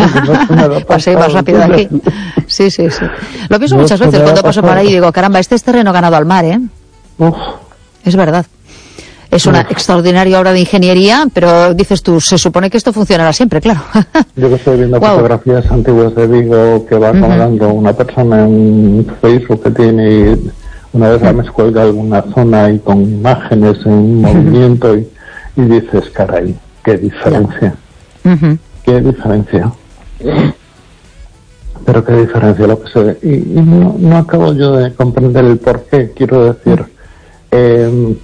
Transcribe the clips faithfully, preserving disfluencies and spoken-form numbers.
Pues sí, más rápido de aquí. Sí, sí, sí. Lo pienso muchas veces cuando paso por ahí y digo, caramba, este es terreno ganado al mar, ¿eh? Uf. Es verdad. Es una extraordinaria obra de ingeniería, pero dices tú, se supone que esto funcionará siempre, claro. Yo que estoy viendo wow. fotografías antiguas de Vigo que va colgando uh-huh. una persona en Facebook que tiene, una vez uh-huh. me cuelga alguna zona y con imágenes en uh-huh. movimiento y, y dices, caray, qué diferencia. Uh-huh. Qué diferencia. Pero qué diferencia lo que se ve. Y, y no, no acabo yo de comprender el por qué, quiero decir. Uh-huh. Eh,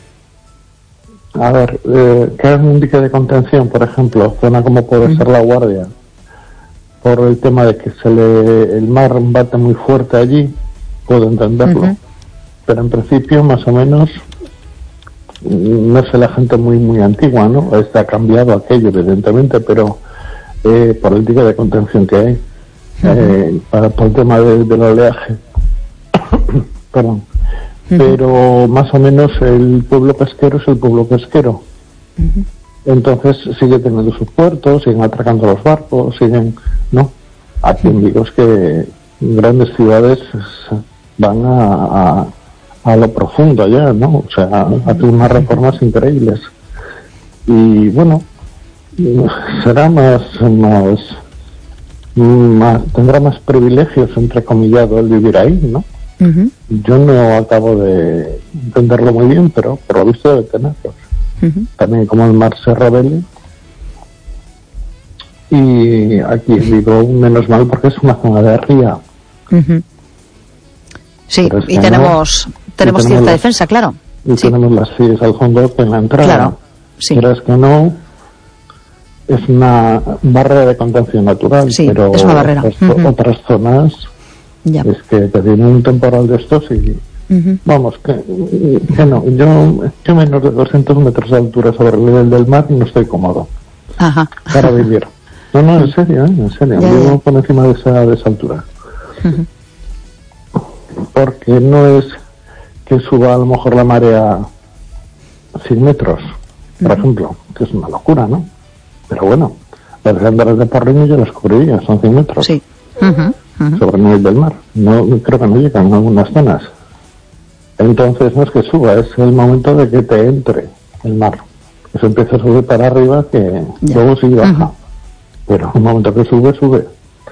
A ver, eh, que es un dique de contención, por ejemplo, zona como puede uh-huh. ser La Guardia, por el tema de que se le el mar bate muy fuerte allí, puedo entenderlo, uh-huh. pero en principio más o menos no sé, la gente muy muy antigua, ¿no? Está ha cambiado aquello evidentemente, pero eh, por el dique de contención que hay, uh-huh. eh, para por el tema de, del oleaje, perdón. Uh-huh. Pero más o menos el pueblo pesquero es el pueblo pesquero. Uh-huh. Entonces sigue teniendo sus puertos, siguen atracando los barcos, siguen, ¿no? Aquí en Vigo es que grandes ciudades van a, a, a lo profundo ya, ¿no? O sea, hacen unas reformas increíbles. Y bueno, será más, más, más, tendrá más privilegios, entrecomillado, el vivir ahí, ¿no? Uh-huh. Yo no acabo de entenderlo muy bien, pero por lo visto debe tenerlos. Uh-huh. También como el mar se revele. Y aquí digo menos mal porque es una zona de ría. Uh-huh. Sí, es y, tenemos, no, tenemos y tenemos cierta las, defensa, claro. Y sí. tenemos las fies al fondo en la entrada. Claro, sí. Pero es que no, es una barrera de contención natural. Sí, pero es una barrera. Otras, uh-huh. otras zonas... Ya. Es que te viene un temporal de estos y uh-huh. vamos, que, que no, yo, yo menos de doscientos metros de altura sobre el nivel del mar no estoy cómodo. Ajá. Para vivir. No, no, en serio, ¿eh? En serio, ya, vivo ya. por encima de esa, de esa altura. Uh-huh. Porque no es que suba a lo mejor la marea cien metros, por uh-huh. ejemplo, que es una locura, ¿no? Pero bueno, las grandes de Porriño yo las cubriría, son cien metros. Sí. Uh-huh. Uh-huh. Sobre el nivel del mar, no creo que no llegan en algunas zonas. Entonces no es que suba, es el momento de que te entre el mar. Eso empieza a subir para arriba, que yeah. luego sí baja, uh-huh. pero un momento que sube, sube.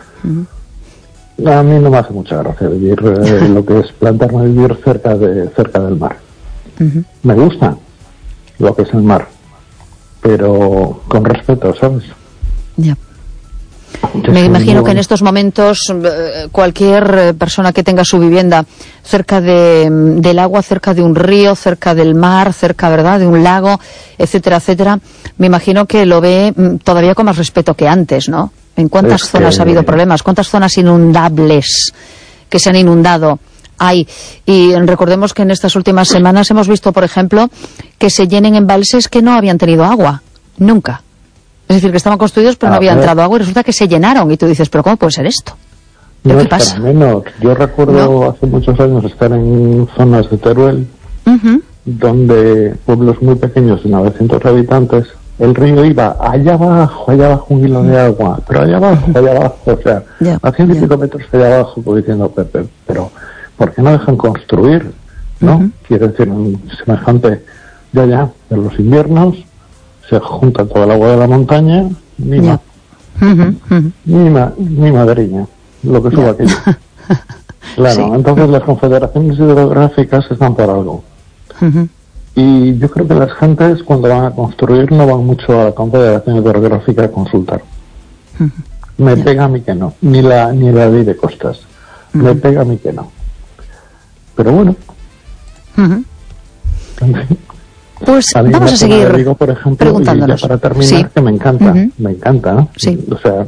Uh-huh. A mí no me hace mucha gracia vivir eh, lo que es plantearme vivir cerca de cerca del mar. Uh-huh. Me gusta lo que es el mar, pero con respeto, ¿sabes? Ya. Yeah. Yo Me imagino muy... que en estos momentos eh, cualquier eh, persona que tenga su vivienda cerca de, del agua, cerca de un río, cerca del mar, cerca, ¿verdad?, de un lago, etcétera, etcétera, me imagino que lo ve mm, todavía con más respeto que antes, ¿no? ¿En cuántas es zonas que... ha habido problemas? ¿Cuántas zonas inundables que se han inundado hay? Y recordemos que en estas últimas semanas hemos visto, por ejemplo, que se llenen embalses que no habían tenido agua, nunca. Es decir, que estaban construidos pero a no había ver. entrado agua y resulta que se llenaron. Y tú dices, ¿pero cómo puede ser esto? ¿Pero no qué pasa? Menos. Yo recuerdo ¿No? hace muchos años estar en zonas de Teruel, uh-huh. donde pueblos muy pequeños de novecientos habitantes, el río iba allá abajo, allá abajo un hilo de agua, pero allá abajo, allá abajo, o sea, yeah, a ciento y pico metros allá abajo, como diciendo, Pepe, pero ¿por qué no dejan construir? ¿No? Uh-huh. Quiero decir, un semejante, ya, ya, en los inviernos, se junta todo el agua de la montaña, ni yeah. ma, uh-huh, uh-huh. ni, ma, ni madriña, lo que suba yeah. aquello. Claro, sí. Entonces las confederaciones hidrográficas están por algo. Uh-huh. Y yo creo que las gentes cuando van a construir no van mucho a la confederación hidrográfica a consultar. Uh-huh. Me yeah. pega a mí que no, ni la ni la ley de costas. Uh-huh. Me pega a mí que no. Pero bueno. Uh-huh. En fin. Pues a vamos a seguir digo, por ejemplo, preguntándonos. Y ya para terminar, sí. que me encanta, uh-huh. me encanta, ¿no? Sí. O sea,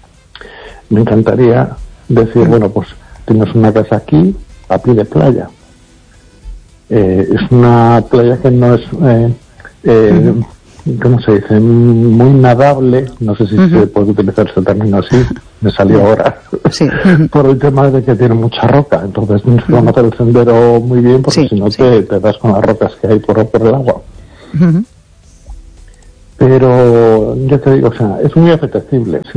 me encantaría decir, uh-huh. bueno, pues tienes una casa aquí, a pie de playa. Eh, es una playa que no es, eh, eh, uh-huh. ¿cómo se dice? Muy nadable, no sé si uh-huh. se puede utilizar ese término así, me salió ahora, sí. uh-huh. por el tema de que tiene mucha roca, entonces tienes que conocer el sendero muy bien porque sí, si no sí. te, te das con las rocas que hay por, por el agua. Uh-huh. Pero, ya te digo, o sea, es muy apetecible, sí.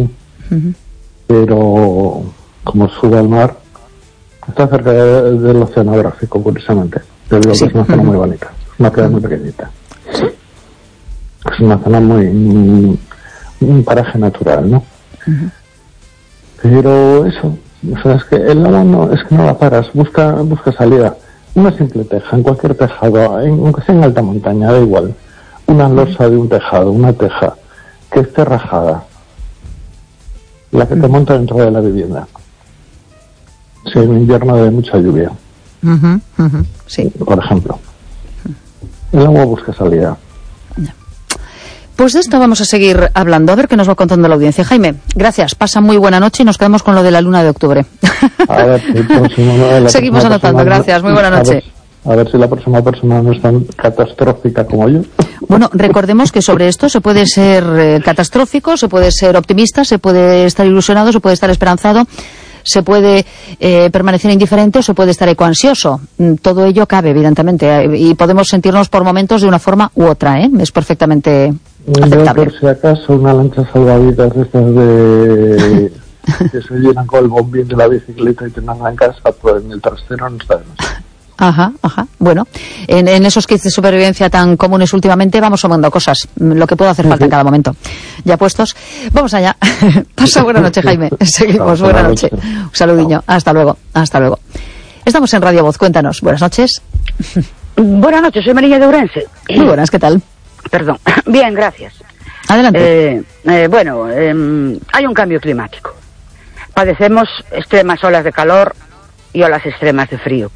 Uh-huh. Pero como sube al mar, está cerca de, del oceanográfico, curiosamente. Yo digo sí. que es una zona uh-huh. muy bonita, es una ciudad uh-huh. muy pequeñita. Sí. Es una zona muy, muy un paraje natural, ¿no? Uh-huh. Pero eso, o sea, es que el agua no, es que no la paras, busca, busca salida. Una simple teja, en cualquier tejado, en, aunque sea en alta montaña, da igual. Una losa de un tejado, una teja, que esté rajada. La que te monta dentro de la vivienda. Si en invierno hay mucha lluvia. Uh-huh, uh-huh, sí. Por ejemplo. El agua busca salida. Pues de esto vamos a seguir hablando, a ver qué nos va contando la audiencia. Jaime, gracias, pasa muy buena noche y nos quedamos con lo de la luna de octubre. A ver, si próximo, no, seguimos anotando, gracias, muy buena noche. A ver, a ver si la próxima persona no es tan catastrófica como yo. Bueno, recordemos que sobre esto se puede ser eh, catastrófico, se puede ser optimista, se puede estar ilusionado, se puede estar esperanzado, se puede eh, permanecer indiferente o se puede estar ecoansioso. Todo ello cabe, evidentemente, y podemos sentirnos por momentos de una forma u otra, ¿eh? Es perfectamente aceptable. Yo, por si acaso, una lancha salvavidas de estas de que se llenan con el bombín de la bicicleta y tengan en casa, pues en el trastero no está de más. Ajá, ajá. Bueno, en, en esos kits de supervivencia tan comunes últimamente vamos sumando cosas, lo que pueda hacer falta en cada momento. Ya puestos, vamos allá. Pasa buena noche, Jaime. Seguimos, buena noche. Un saludillo. Hasta luego, hasta luego. Estamos en Radio Voz, cuéntanos. Buenas noches. Buenas noches, soy María de Ourense. Muy buenas, ¿qué tal? Perdón. Bien, gracias. Adelante. Eh, eh, bueno, eh, hay un cambio climático. Padecemos extremas olas de calor y olas extremas de frío.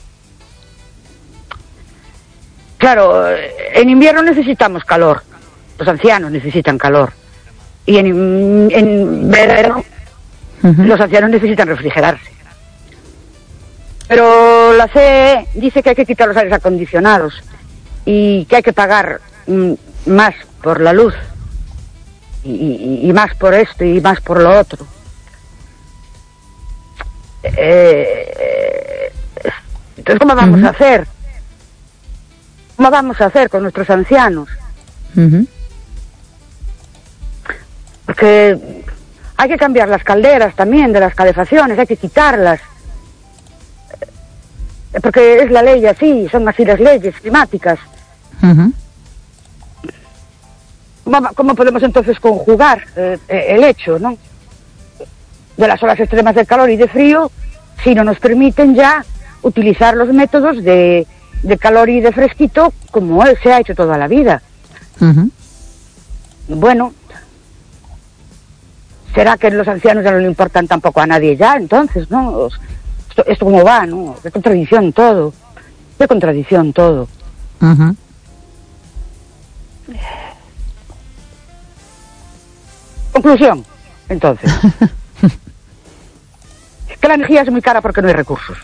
Claro, en invierno necesitamos calor, los ancianos necesitan calor, y en, en verano uh-huh. los ancianos necesitan refrigerarse. Pero la C E E dice que hay que quitar los aires acondicionados y que hay que pagar mm, más por la luz, y, y, y más por esto y más por lo otro. Eh, entonces, ¿cómo vamos uh-huh. a hacer? ¿Cómo vamos a hacer con nuestros ancianos? Uh-huh. Porque hay que cambiar las calderas también de las calefacciones, hay que quitarlas. Porque es la ley así, son así las leyes climáticas. Uh-huh. ¿Cómo, ¿Cómo podemos entonces conjugar eh, el hecho, ¿no?, de las olas extremas de calor y de frío si no nos permiten ya utilizar los métodos de de calor y de fresquito como se ha hecho toda la vida? Uh-huh. Bueno, ¿será que los ancianos ya no le importan tampoco a nadie ya? Entonces, ¿no? Esto, esto cómo va, ¿no? Qué contradicción todo. Qué contradicción todo. Uh-huh. Conclusión, entonces. Que la energía es muy cara porque no hay recursos.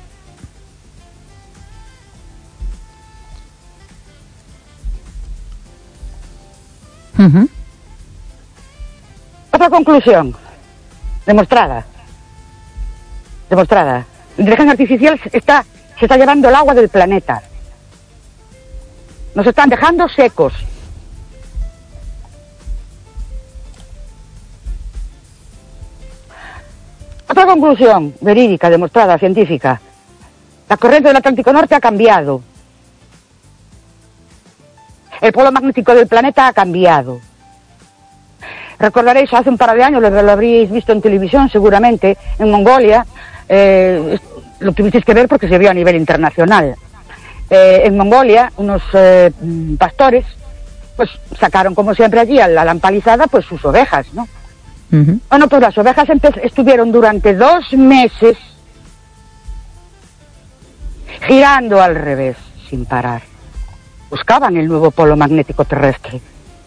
Uh-huh. Otra conclusión demostrada demostrada la inteligencia artificial está, se está llevando el agua del planeta, nos están dejando secos. Otra conclusión verídica, demostrada, científica: la corriente del Atlántico Norte ha cambiado. El polo magnético del planeta ha cambiado. Recordaréis, hace un par de años, lo, lo habríais visto en televisión seguramente, en Mongolia, eh, lo tuvisteis que ver porque se vio a nivel internacional. Eh, en Mongolia, unos eh, pastores, pues sacaron como siempre allí a la lampalizada, pues sus ovejas, ¿no? Uh-huh. Bueno, pues las ovejas empe- estuvieron durante dos meses girando al revés, sin parar. Buscaban el nuevo polo magnético terrestre.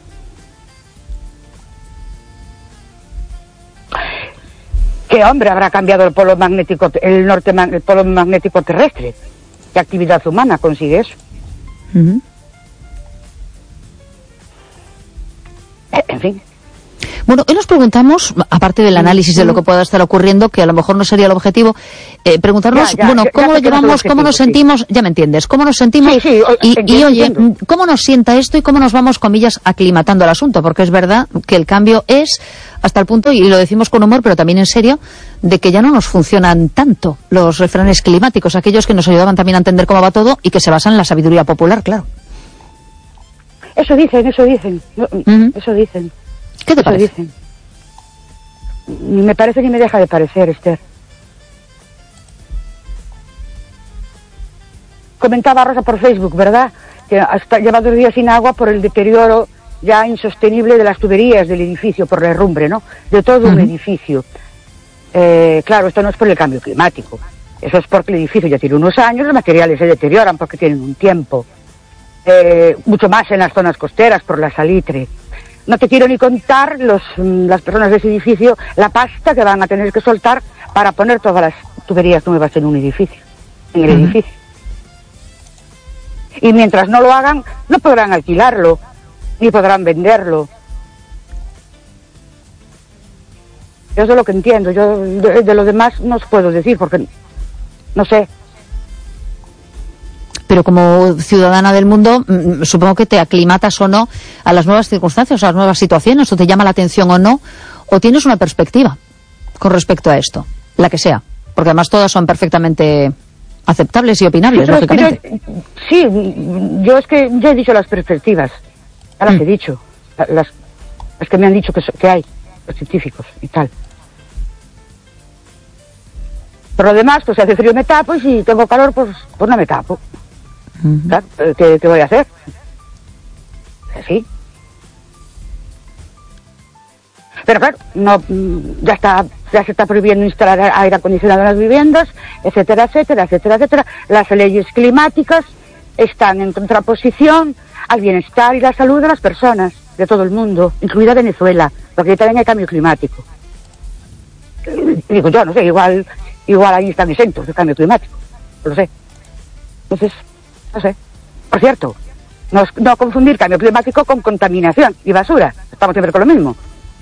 ¿Qué hombre habrá cambiado el polo magnético, el norte, el polo magnético terrestre? ¿Qué actividad humana consigue eso? Uh-huh. En fin. Bueno, hoy nos preguntamos, aparte del análisis de lo que pueda estar ocurriendo, que a lo mejor no sería el objetivo, eh, preguntarnos, ya, ya, bueno, ya, cómo ya lo llevamos, cómo nos sentimos, sí. Ya me entiendes, cómo nos sentimos sí, sí, y, y oye, cómo nos sienta esto y cómo nos vamos, comillas, aclimatando al asunto, porque es verdad que el cambio es hasta el punto, y lo decimos con humor, pero también en serio, de que ya no nos funcionan tanto los refranes climáticos, aquellos que nos ayudaban también a entender cómo va todo y que se basan en la sabiduría popular, claro. Eso dicen, eso dicen, uh-huh. eso dicen. ¿Qué te eso parece? Dicen. Ni me parece ni me deja de parecer, Esther. Comentaba Rosa por Facebook, ¿verdad? Que hasta lleva dos días sin agua por el deterioro ya insostenible de las tuberías del edificio, por la herrumbre, ¿no? De todo uh-huh. un edificio. Eh, claro, esto no es por el cambio climático. Eso es porque el edificio ya tiene unos años, los materiales se deterioran porque tienen un tiempo. Eh, mucho más en las zonas costeras por la salitre. No te quiero ni contar los, las personas de ese edificio la pasta que van a tener que soltar para poner todas las tuberías nuevas en un edificio, en el uh-huh. edificio. Y mientras no lo hagan, no podrán alquilarlo, ni podrán venderlo. Yo es de lo que entiendo. Yo de, de lo demás no os puedo decir porque no sé. Pero como ciudadana del mundo, mmm, supongo que te aclimatas o no a las nuevas circunstancias, a las nuevas situaciones, o te llama la atención o no, o tienes una perspectiva con respecto a esto, la que sea, porque además todas son perfectamente aceptables y opinables, sí, lógicamente. Es que yo, sí, yo es que ya he dicho las perspectivas, ya las mm. he dicho, las, las que me han dicho que, que hay, los científicos y tal. Por lo demás, pues si hace frío me tapo y si tengo calor, pues, pues no me tapo. Uh-huh. Claro, ¿qué, ¿Qué voy a hacer? Sí. Pero claro, no, ya está, ya se está prohibiendo instalar aire acondicionado en las viviendas, etcétera, etcétera, etcétera, etcétera. Las leyes climáticas están en contraposición al bienestar y la salud de las personas, de todo el mundo, incluida Venezuela, porque también hay cambio climático. Y digo yo, no sé, igual, igual ahí están exentos del cambio climático, no lo sé. Entonces, no sé. Por cierto, no, no confundir cambio climático con contaminación y basura. Estamos siempre con lo mismo.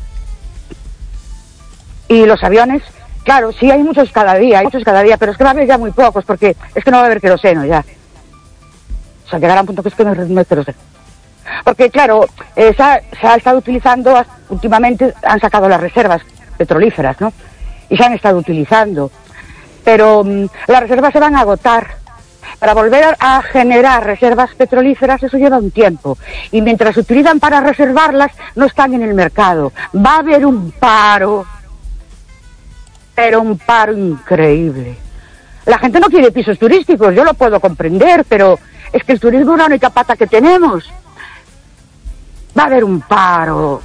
Y los aviones, claro, sí hay muchos cada día, hay muchos cada día, pero es que va a haber ya muy pocos, porque es que no va a haber queroseno ya. O sea, llegará a un punto que es que no, no hay queroseno. Porque, claro, eh, se, ha, se ha estado utilizando, últimamente han sacado las reservas petrolíferas, ¿no? Y se han estado utilizando. Pero um, las reservas se van a agotar. Para volver a generar reservas petrolíferas eso lleva un tiempo. Y mientras se utilizan para reservarlas, no están en el mercado. Va a haber un paro. Pero un paro increíble. La gente no quiere pisos turísticos, yo lo puedo comprender, pero es que el turismo es la única pata que tenemos. Va a haber un paro.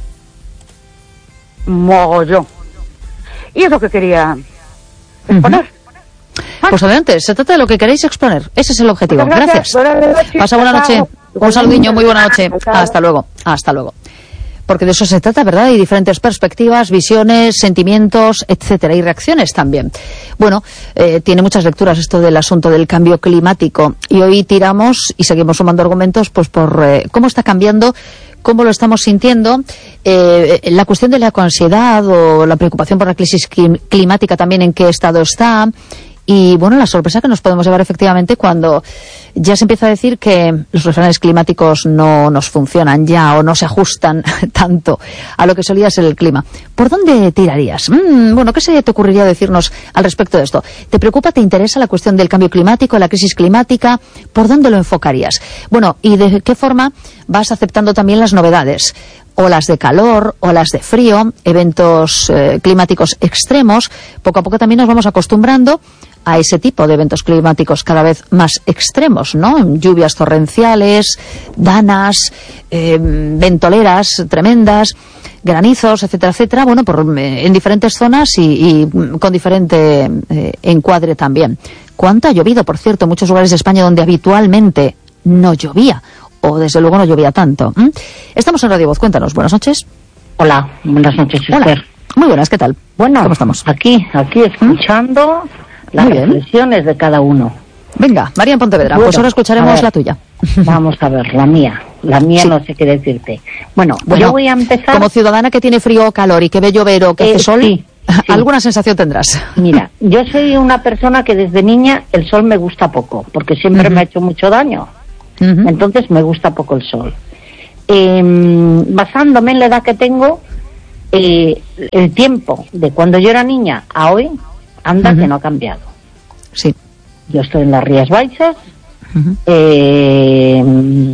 Mogollón. Y es lo que quería exponer. Uh-huh. Pues adelante, se trata de lo que queréis exponer. Ese es el objetivo. Gracias. Gracias. Pasa buena noche. Un saludiño, muy buena noche. Hasta luego. Hasta luego. Porque de eso se trata, ¿verdad? Hay diferentes perspectivas, visiones, sentimientos, etcétera, y reacciones también. Bueno, eh, tiene muchas lecturas esto del asunto del cambio climático. Y hoy tiramos y seguimos sumando argumentos pues por eh, cómo está cambiando, cómo lo estamos sintiendo, eh, la cuestión de la ecoansiedad o la preocupación por la crisis climática también, en qué estado está. Y, bueno, la sorpresa que nos podemos llevar efectivamente cuando ya se empieza a decir que los refranes climáticos no nos funcionan ya o no se ajustan tanto a lo que solía ser el clima. ¿Por dónde tirarías? Mm, bueno, ¿qué se te ocurriría decirnos al respecto de esto? ¿Te preocupa, te interesa la cuestión del cambio climático, la crisis climática? ¿Por dónde lo enfocarías? Bueno, ¿y de qué forma vas aceptando también las novedades? Olas de calor, olas de frío, eventos eh, climáticos extremos. Poco a poco también nos vamos acostumbrando a ese tipo de eventos climáticos cada vez más extremos, ¿no? Lluvias torrenciales, danas, eh, ventoleras tremendas, granizos, etcétera, etcétera, bueno, por, eh, en diferentes zonas y, y con diferente eh, encuadre también. ¿Cuánto ha llovido, por cierto, en muchos lugares de España donde habitualmente no llovía? O desde luego no llovía tanto. ¿Mm? Estamos en Radio Voz, cuéntanos, buenas noches. Hola, buenas noches, Esther. Hola. Muy buenas, ¿qué tal? Bueno, ¿cómo estamos? Aquí, aquí escuchando ¿Mm? las reflexiones de cada uno. Venga, María en Pontevedra, bueno, pues ahora escucharemos ver, la tuya. Vamos a ver, la mía. La mía sí. No sé qué decirte. Bueno, bueno, yo voy a empezar... Como ciudadana que tiene frío o calor y que ve llover o que eh, hace sol, sí, sí. alguna sensación tendrás. Mira, yo soy una persona que desde niña el sol me gusta poco, porque siempre uh-huh. me ha hecho mucho daño. Uh-huh. Entonces me gusta poco el sol. Eh, basándome en la edad que tengo, eh, el tiempo de cuando yo era niña a hoy, anda uh-huh. que no ha cambiado. Sí. Yo estoy en las Rías Baixas. Uh-huh. Eh,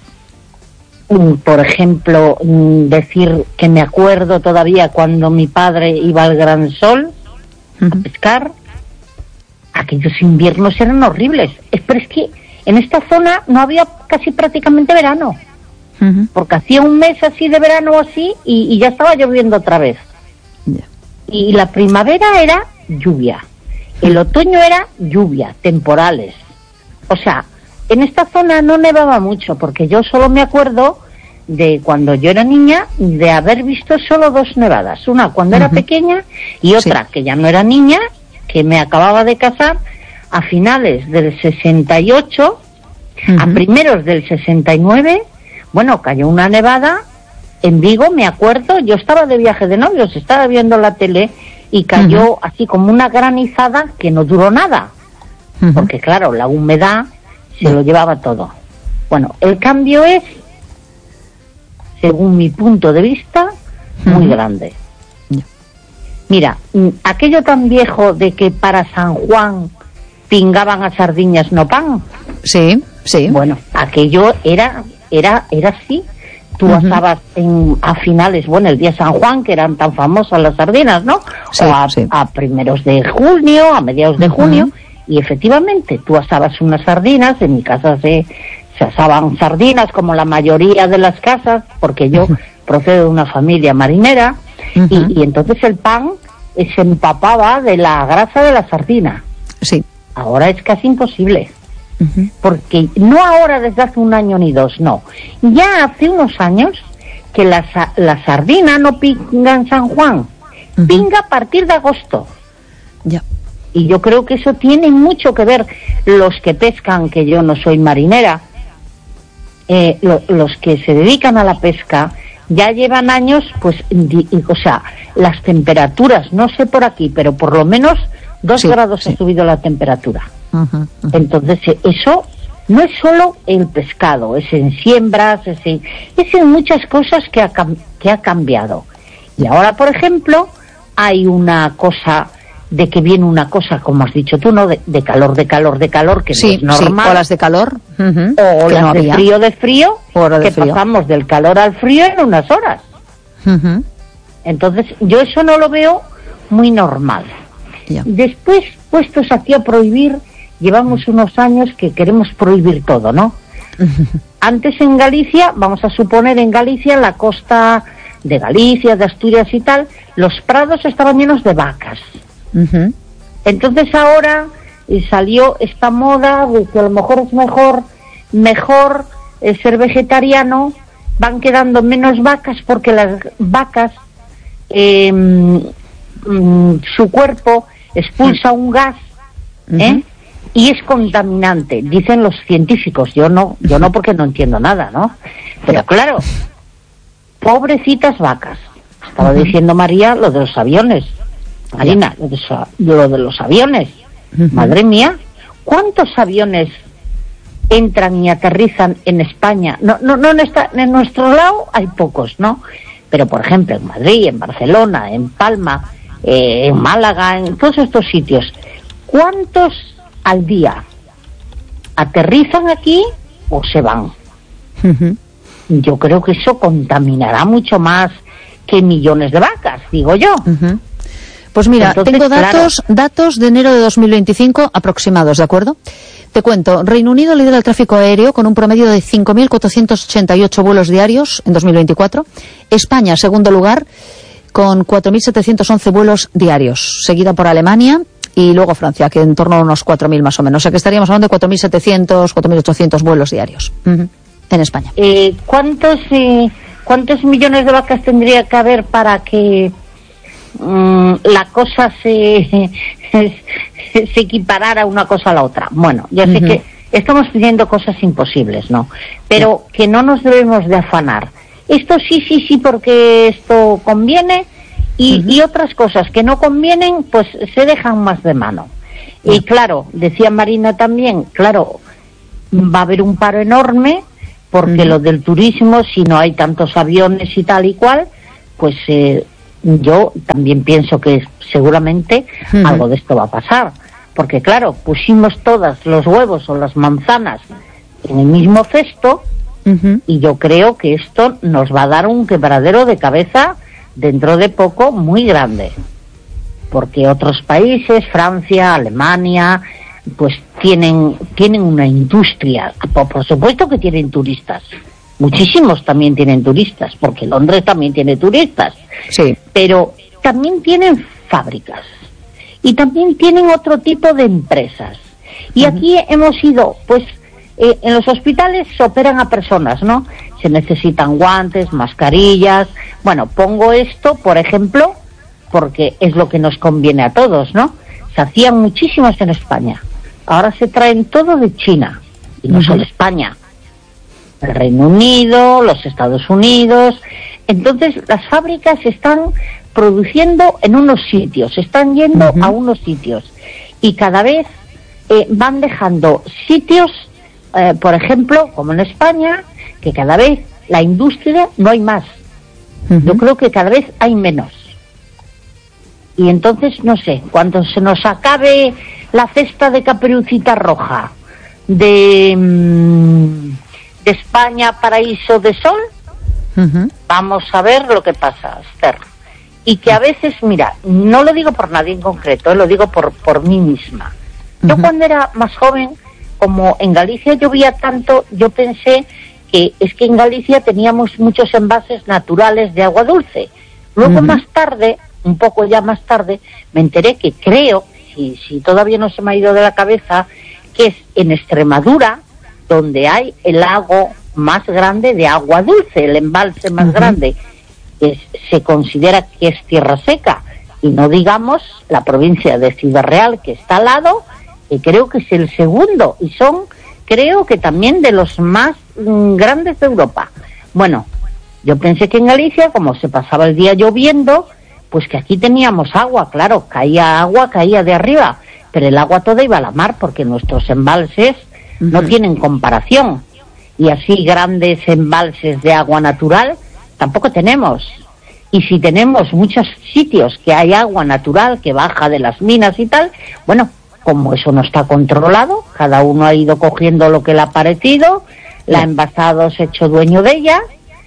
por ejemplo, decir que me acuerdo todavía cuando mi padre iba al Gran Sol uh-huh. a pescar. Aquellos inviernos eran horribles. Pero es que en esta zona no había casi prácticamente verano. Uh-huh. Porque hacía un mes así de verano así y, y ya estaba lloviendo otra vez. Yeah. Y la primavera era lluvia. El otoño era lluvia, temporales. O sea, en esta zona no nevaba mucho, porque yo solo me acuerdo de cuando yo era niña, de haber visto solo dos nevadas. Una cuando uh-huh. era pequeña y otra sí. que ya no era niña, que me acababa de casar a finales del sesenta y ocho, uh-huh. a primeros del sesenta y nueve, bueno, cayó una nevada en Vigo, me acuerdo, yo estaba de viaje de novios, estaba viendo la tele y cayó uh-huh. así como una granizada que no duró nada, uh-huh. porque claro, la humedad se lo llevaba todo. Bueno, el cambio es, según mi punto de vista, muy uh-huh. grande. Yeah. Mira, aquello tan viejo de que para San Juan pingaban a sardiñas no pan. Sí, sí. Bueno, aquello era, era, era así. Tú uh-huh. estabas en, a finales, bueno, el día de San Juan, que eran tan famosas las sardinas, ¿no? Sí, o a, sí. a primeros de junio, a mediados de uh-huh. junio, y efectivamente tú asabas unas sardinas, en mi casa se, se asaban sardinas como la mayoría de las casas, porque yo uh-huh. procedo de una familia marinera, uh-huh. y, y entonces el pan se empapaba de la grasa de la sardina. Sí. Ahora es casi imposible. Uh-huh. Porque no ahora desde hace un año ni dos, no. Ya hace unos años que la, la sardina no pinga en San Juan, uh-huh. pinga a partir de agosto. Ya. Y yo creo que eso tiene mucho que ver. Los que pescan, que yo no soy marinera, eh, lo, los que se dedican a la pesca, ya llevan años, pues, di, o sea, las temperaturas, no sé por aquí, pero por lo menos dos sí, grados sí. ha subido la temperatura. Uh-huh, uh-huh. Entonces, eso no es solo el pescado, es en siembras, es en, es en muchas cosas que ha, que ha cambiado. Y ahora, por ejemplo, hay una cosa de que viene una cosa, como has dicho tú, ¿no? De, de calor, de calor, de calor, que sí, no es normal. Sí, olas de calor. Uh-huh, o olas no de había. frío, de frío, de que frío. pasamos del calor al frío en unas horas. Uh-huh. Entonces, yo eso no lo veo muy normal. Yeah. Después, puestos aquí a prohibir, llevamos unos años que queremos prohibir todo, ¿no? Uh-huh. Antes en Galicia, vamos a suponer en Galicia, en la costa de Galicia, de Asturias y tal, los prados estaban llenos de vacas. Uh-huh. Entonces ahora eh, salió esta moda de que a lo mejor es mejor, mejor eh, ser vegetariano, van quedando menos vacas porque las vacas, eh, mm, su cuerpo expulsa uh-huh. un gas, ¿eh? Uh-huh. Y es contaminante, dicen los científicos. Yo no, yo no porque no entiendo nada, ¿no? Pero claro, pobrecitas vacas. Estaba uh-huh. diciendo María lo de los aviones. Marina, lo de, lo de los aviones. Uh-huh. Madre mía, ¿cuántos aviones entran y aterrizan en España? No, no, no en, esta, en nuestro lado hay pocos, ¿no? Pero por ejemplo en Madrid, en Barcelona, en Palma, eh, en Málaga, en todos estos sitios, ¿cuántos al día aterrizan aquí o se van? Uh-huh. Yo creo que eso contaminará mucho más que millones de vacas, digo yo. Uh-huh. Pues mira, Entonces, tengo datos claro. datos de enero de dos mil veinticinco aproximados, ¿de acuerdo? Te cuento, Reino Unido lidera el tráfico aéreo con un promedio de cinco mil cuatrocientos ochenta y ocho vuelos diarios en dos mil veinticuatro. España, segundo lugar, con cuatro mil setecientos once vuelos diarios, seguida por Alemania y luego Francia, que en torno a unos cuatro mil más o menos. O sea que estaríamos hablando de cuatro mil setecientos, cuatro mil ochocientos vuelos diarios uh-huh. en España. Eh, ¿cuántos, eh, ¿Cuántos millones de vacas tendría que haber para que mmm, la cosa se, se equiparara una cosa a la otra. Bueno, ya sé uh-huh. que estamos pidiendo cosas imposibles, ¿no? Pero que no nos debemos de afanar. Esto sí, sí, sí, porque esto conviene, y, uh-huh. y otras cosas que no convienen, pues se dejan más de mano. Uh-huh. Y claro, decía Marina también, claro, va a haber un paro enorme, porque uh-huh. lo del turismo, si no hay tantos aviones y tal y cual, pues eh, yo también pienso que seguramente uh-huh. algo de esto va a pasar. Porque claro, pusimos todas los huevos o las manzanas en el mismo cesto, uh-huh. y yo creo que esto nos va a dar un quebradero de cabeza dentro de poco muy grande. Porque otros países, Francia, Alemania, pues tienen tienen una industria. Por, por supuesto que tienen turistas. Muchísimos también tienen turistas, porque Londres también tiene turistas. Sí. Pero también tienen fábricas. Y también tienen otro tipo de empresas. Y uh-huh. aquí hemos ido, pues, eh, en los hospitales se operan a personas, ¿no? Se necesitan guantes, mascarillas. Bueno, pongo esto, por ejemplo, porque es lo que nos conviene a todos, ¿no? Se hacían muchísimas en España. Ahora se traen todo de China. Y no uh-huh. solo España. El Reino Unido, los Estados Unidos. Entonces, las fábricas están produciendo en unos sitios, están yendo uh-huh. a unos sitios, y cada vez eh, van dejando sitios, eh, por ejemplo, como en España, que cada vez la industria no hay más. Uh-huh. Yo creo que cada vez hay menos. Y entonces, no sé, cuando se nos acabe la cesta de Caperucita Roja de, mm, de España, Paraíso de Sol, uh-huh. vamos a ver lo que pasa, Esther. Y que a veces, mira, no lo digo por nadie en concreto, eh, lo digo por por mí misma. Uh-huh. Yo cuando era más joven, como en Galicia llovía tanto, yo pensé que es que en Galicia teníamos muchos envases naturales de agua dulce. Luego uh-huh. más tarde, un poco ya más tarde, me enteré que creo, si, si todavía no se me ha ido de la cabeza, que es en Extremadura donde hay el lago más grande de agua dulce, el embalse más uh-huh. grande. Es, se considera que es tierra seca, y no digamos la provincia de Ciudad Real, que está al lado, que creo que es el segundo, y son, creo que también de los más mm, grandes de Europa. Bueno, yo pensé que en Galicia, como se pasaba el día lloviendo, pues que aquí teníamos agua, claro, caía agua, caía de arriba, pero el agua toda iba a la mar, porque nuestros embalses uh-huh. no tienen comparación, y así grandes embalses de agua natural tampoco tenemos. Y si tenemos muchos sitios que hay agua natural que baja de las minas y tal, bueno, como eso no está controlado, cada uno ha ido cogiendo lo que le ha parecido, la ha envasado, se ha hecho dueño de ella,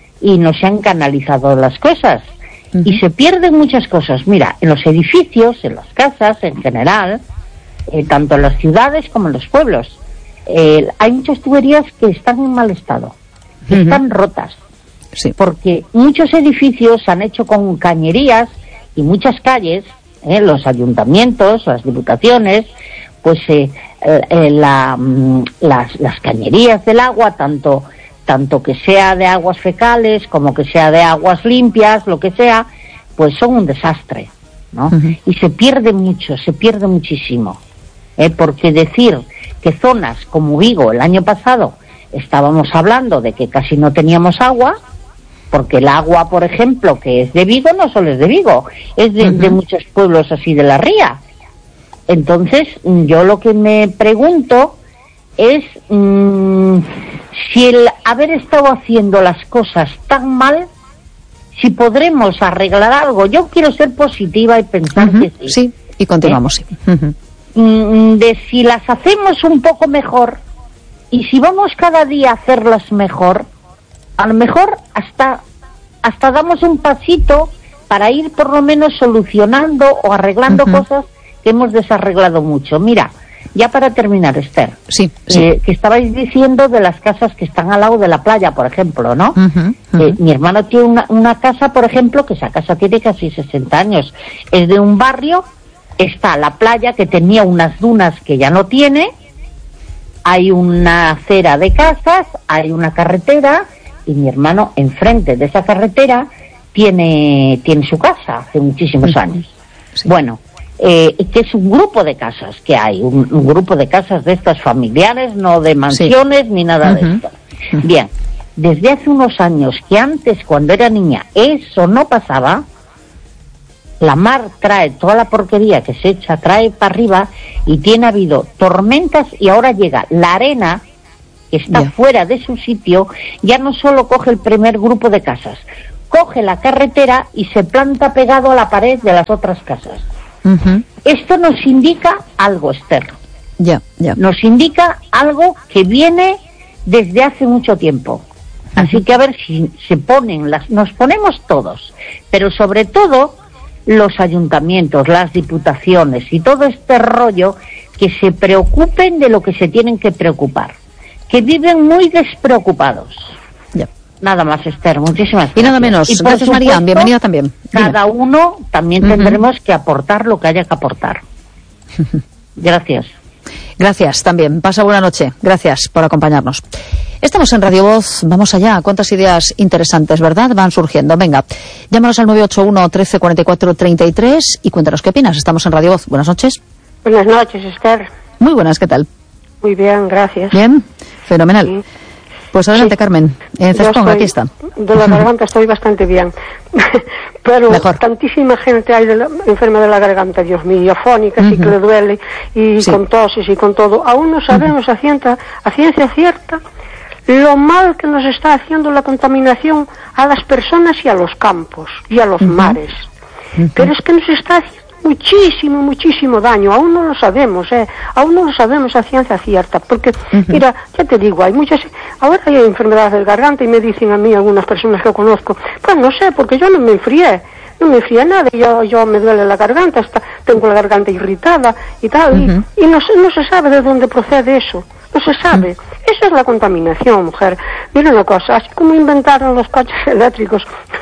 y no se han canalizado las cosas. Uh-huh. Y se pierden muchas cosas. Mira, en los edificios, en las casas en general, eh, tanto en las ciudades como en los pueblos, eh, hay muchas tuberías que están en mal estado, que uh-huh. están rotas. Sí. Porque muchos edificios se han hecho con cañerías, y muchas calles, eh, los ayuntamientos, las diputaciones, pues eh, eh, la, mm, las, las cañerías del agua, tanto, tanto que sea de aguas fecales como que sea de aguas limpias, lo que sea, pues son un desastre, ¿no? Uh-huh. Y se pierde mucho, se pierde muchísimo. Eh, porque decir que zonas como Vigo el año pasado estábamos hablando de que casi no teníamos agua, porque el agua, por ejemplo, que es de Vigo, no solo es de Vigo, es de, uh-huh. de muchos pueblos así de la ría. Entonces, yo lo que me pregunto es mmm, si el haber estado haciendo las cosas tan mal, si podremos arreglar algo. Yo quiero ser positiva y pensar uh-huh. que sí. Sí, y continuamos. ¿Eh? Sí. Uh-huh. De si las hacemos un poco mejor, y si vamos cada día a hacerlas mejor, a lo mejor hasta hasta damos un pasito para ir por lo menos solucionando o arreglando uh-huh. cosas que hemos desarreglado mucho. Mira, ya para terminar, Esther, sí, sí. Eh, que estabais diciendo de las casas que están al lado de la playa, por ejemplo, ¿no? Uh-huh, uh-huh. Eh, mi hermano tiene una, una casa, por ejemplo, que esa casa tiene casi sesenta años. Es de un barrio, está la playa que tenía unas dunas que ya no tiene, hay una acera de casas, hay una carretera, y mi hermano enfrente de esa carretera tiene tiene su casa hace muchísimos años. Sí. Bueno, eh, que es un grupo de casas que hay, un, un grupo de casas de estas familiares, no de mansiones sí. ni nada uh-huh. de esto. Uh-huh. Bien, desde hace unos años, que antes cuando era niña eso no pasaba, la mar trae toda la porquería que se echa, trae para arriba, y tiene habido tormentas, y ahora llega la arena que está yeah. fuera de su sitio, ya no solo coge el primer grupo de casas, coge la carretera y se planta pegado a la pared de las otras casas. Uh-huh. Esto nos indica algo, Esther. Yeah, yeah. Nos indica algo que viene desde hace mucho tiempo. Uh-huh. Así que a ver si se ponen, las, nos ponemos todos, pero sobre todo los ayuntamientos, las diputaciones y todo este rollo, que se preocupen de lo que se tienen que preocupar, que viven muy despreocupados. Ya. Nada más, Esther, muchísimas gracias. Y nada menos. Y gracias, María, bienvenida también. Cada Dime. uno también uh-huh. tendremos que aportar lo que haya que aportar. Gracias. Gracias también. Pasa buena noche. Gracias por acompañarnos. Estamos en Radio Voz. Vamos allá. Cuántas ideas interesantes, ¿verdad? Van surgiendo. Venga, llámanos al nueve ocho uno, trece, cuarenta y cuatro, treinta y tres y cuéntanos qué opinas. Estamos en Radio Voz. Buenas noches. Buenas noches, Esther. Muy buenas, ¿qué tal? Muy bien, gracias. Bien, fenomenal. Sí. Pues adelante, sí. Carmen. En Cespón, aquí está. De la garganta estoy bastante bien. Pero Mejor. Tantísima gente hay de la, enferma de la garganta, Dios mío, afónica, uh-huh. sí que le duele, y sí. con toses y con todo. Aún no sabemos uh-huh. a, ciencia, a ciencia cierta lo mal que nos está haciendo la contaminación a las personas y a los campos y a los uh-huh. mares. Uh-huh. Pero es que nos está haciendo muchísimo, muchísimo daño. Aún no lo sabemos, ¿eh? Aún no lo sabemos a ciencia cierta. Porque, uh-huh. mira, ya te digo, hay muchas... Ahora hay enfermedades del garganta y me dicen a mí algunas personas que conozco, pues no sé, porque yo no me enfrié. No me enfrié nada, yo, yo me duele la garganta, está, tengo la garganta irritada y tal. Uh-huh. Y, y no, no se sabe de dónde procede eso. No se sabe. Uh-huh. Esa es la contaminación, mujer. Mira una cosa, así como inventaron los coches eléctricos,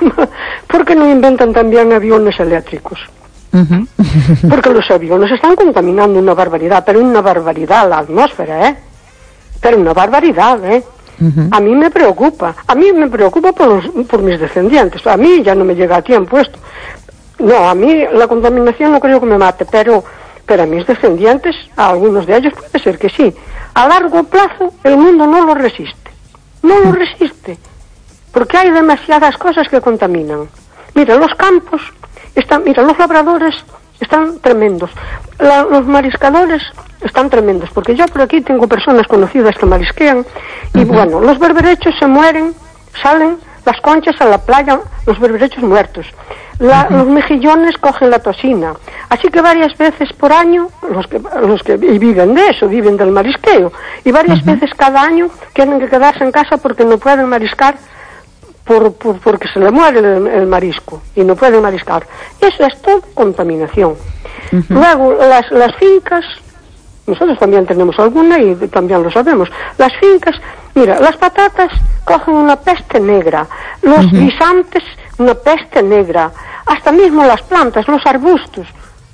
¿por qué no inventan también aviones eléctricos? Uh-huh. Porque los aviones están contaminando una barbaridad, pero una barbaridad la atmósfera, ¿eh? Pero una barbaridad, ¿eh? Uh-huh. A mí me preocupa, a mí me preocupa por, los, por mis descendientes. A mí ya no me llega a tiempo esto. No, a mí la contaminación no creo que me mate, pero, pero a mis descendientes, a algunos de ellos puede ser que sí. A largo plazo el mundo no lo resiste, no lo resiste, porque hay demasiadas cosas que contaminan. Mira, los campos están, mira, los labradores están tremendos, La, los mariscadores están tremendos, porque yo por aquí tengo personas conocidas que marisquean, y uh-huh. bueno, los berberechos se mueren, salen las conchas a la playa, los berberechos muertos, la, uh-huh. los mejillones cogen la toxina, así que varias veces por año, los que, los que y viven de eso, viven del marisqueo, y varias uh-huh. veces cada año tienen que quedarse en casa porque no pueden mariscar, Por, por, porque se le muere el, el marisco y no puede mariscar. Eso es todo contaminación. Uh-huh. Luego, las, las fincas, nosotros también tenemos alguna y también lo sabemos. Las fincas, mira, las patatas cogen una peste negra, los uh-huh. guisantes una peste negra, hasta mismo las plantas, los arbustos,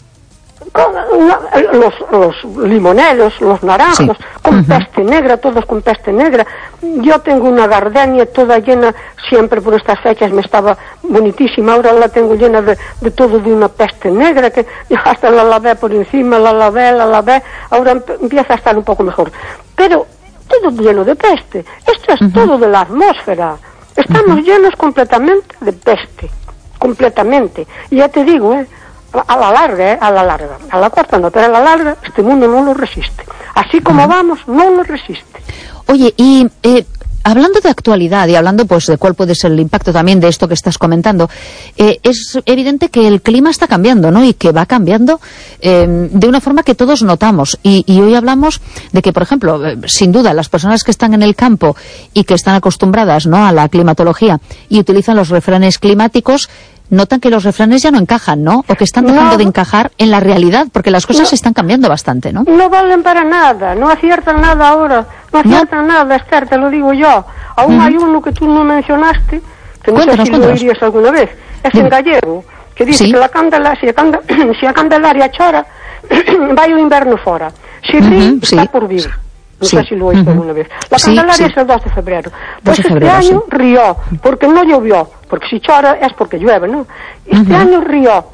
con, los, los limoneros, los naranjos, sí. con uh-huh. peste negra, todos con peste negra. Yo tengo una gardenia toda llena, siempre por estas fechas me estaba bonitísima, ahora la tengo llena de, de todo de una peste negra, que hasta la lavé por encima, la lavé, la lavé, ahora empieza a estar un poco mejor. Pero todo lleno de peste, esto es uh-huh. todo de la atmósfera, estamos uh-huh. llenos completamente de peste, completamente. Y ya te digo, eh, a la larga, eh, a la larga, a la corta no, pero a la larga este mundo no lo resiste. Así como uh-huh. vamos, no lo resiste. Oye, y eh, hablando de actualidad y hablando pues de cuál puede ser el impacto también de esto que estás comentando, eh, es evidente que el clima está cambiando, ¿no? Y que va cambiando eh, de una forma que todos notamos. Y, y hoy hablamos de que, por ejemplo, eh, sin duda, las personas que están en el campo y que están acostumbradas, ¿no?, a la climatología y utilizan los refranes climáticos, notan que los refranes ya no encajan, ¿no? O que están dejando no, de encajar en la realidad, porque las cosas no, están cambiando bastante, ¿no? No valen para nada, no aciertan nada ahora, no aciertan ¿No? nada, Esther, te lo digo yo. Aún uh-huh. hay uno que tú no mencionaste, que no cuéntanos, sé si cuéntanos. Lo oirías alguna vez, es Dime. En gallego, que dice ¿Sí? que la candela, si, a canda, si a Candelaria chora, vai o inverno fora, si uh-huh, ri, sí. está por vir. No sí. sé si lo oíste uh-huh. alguna vez. La sí, Candelaria sí. es el dos de febrero. Pues de febrero, este año sí. rió, porque no llovió, porque si chora es porque llueve, ¿no? Este uh-huh. año rió,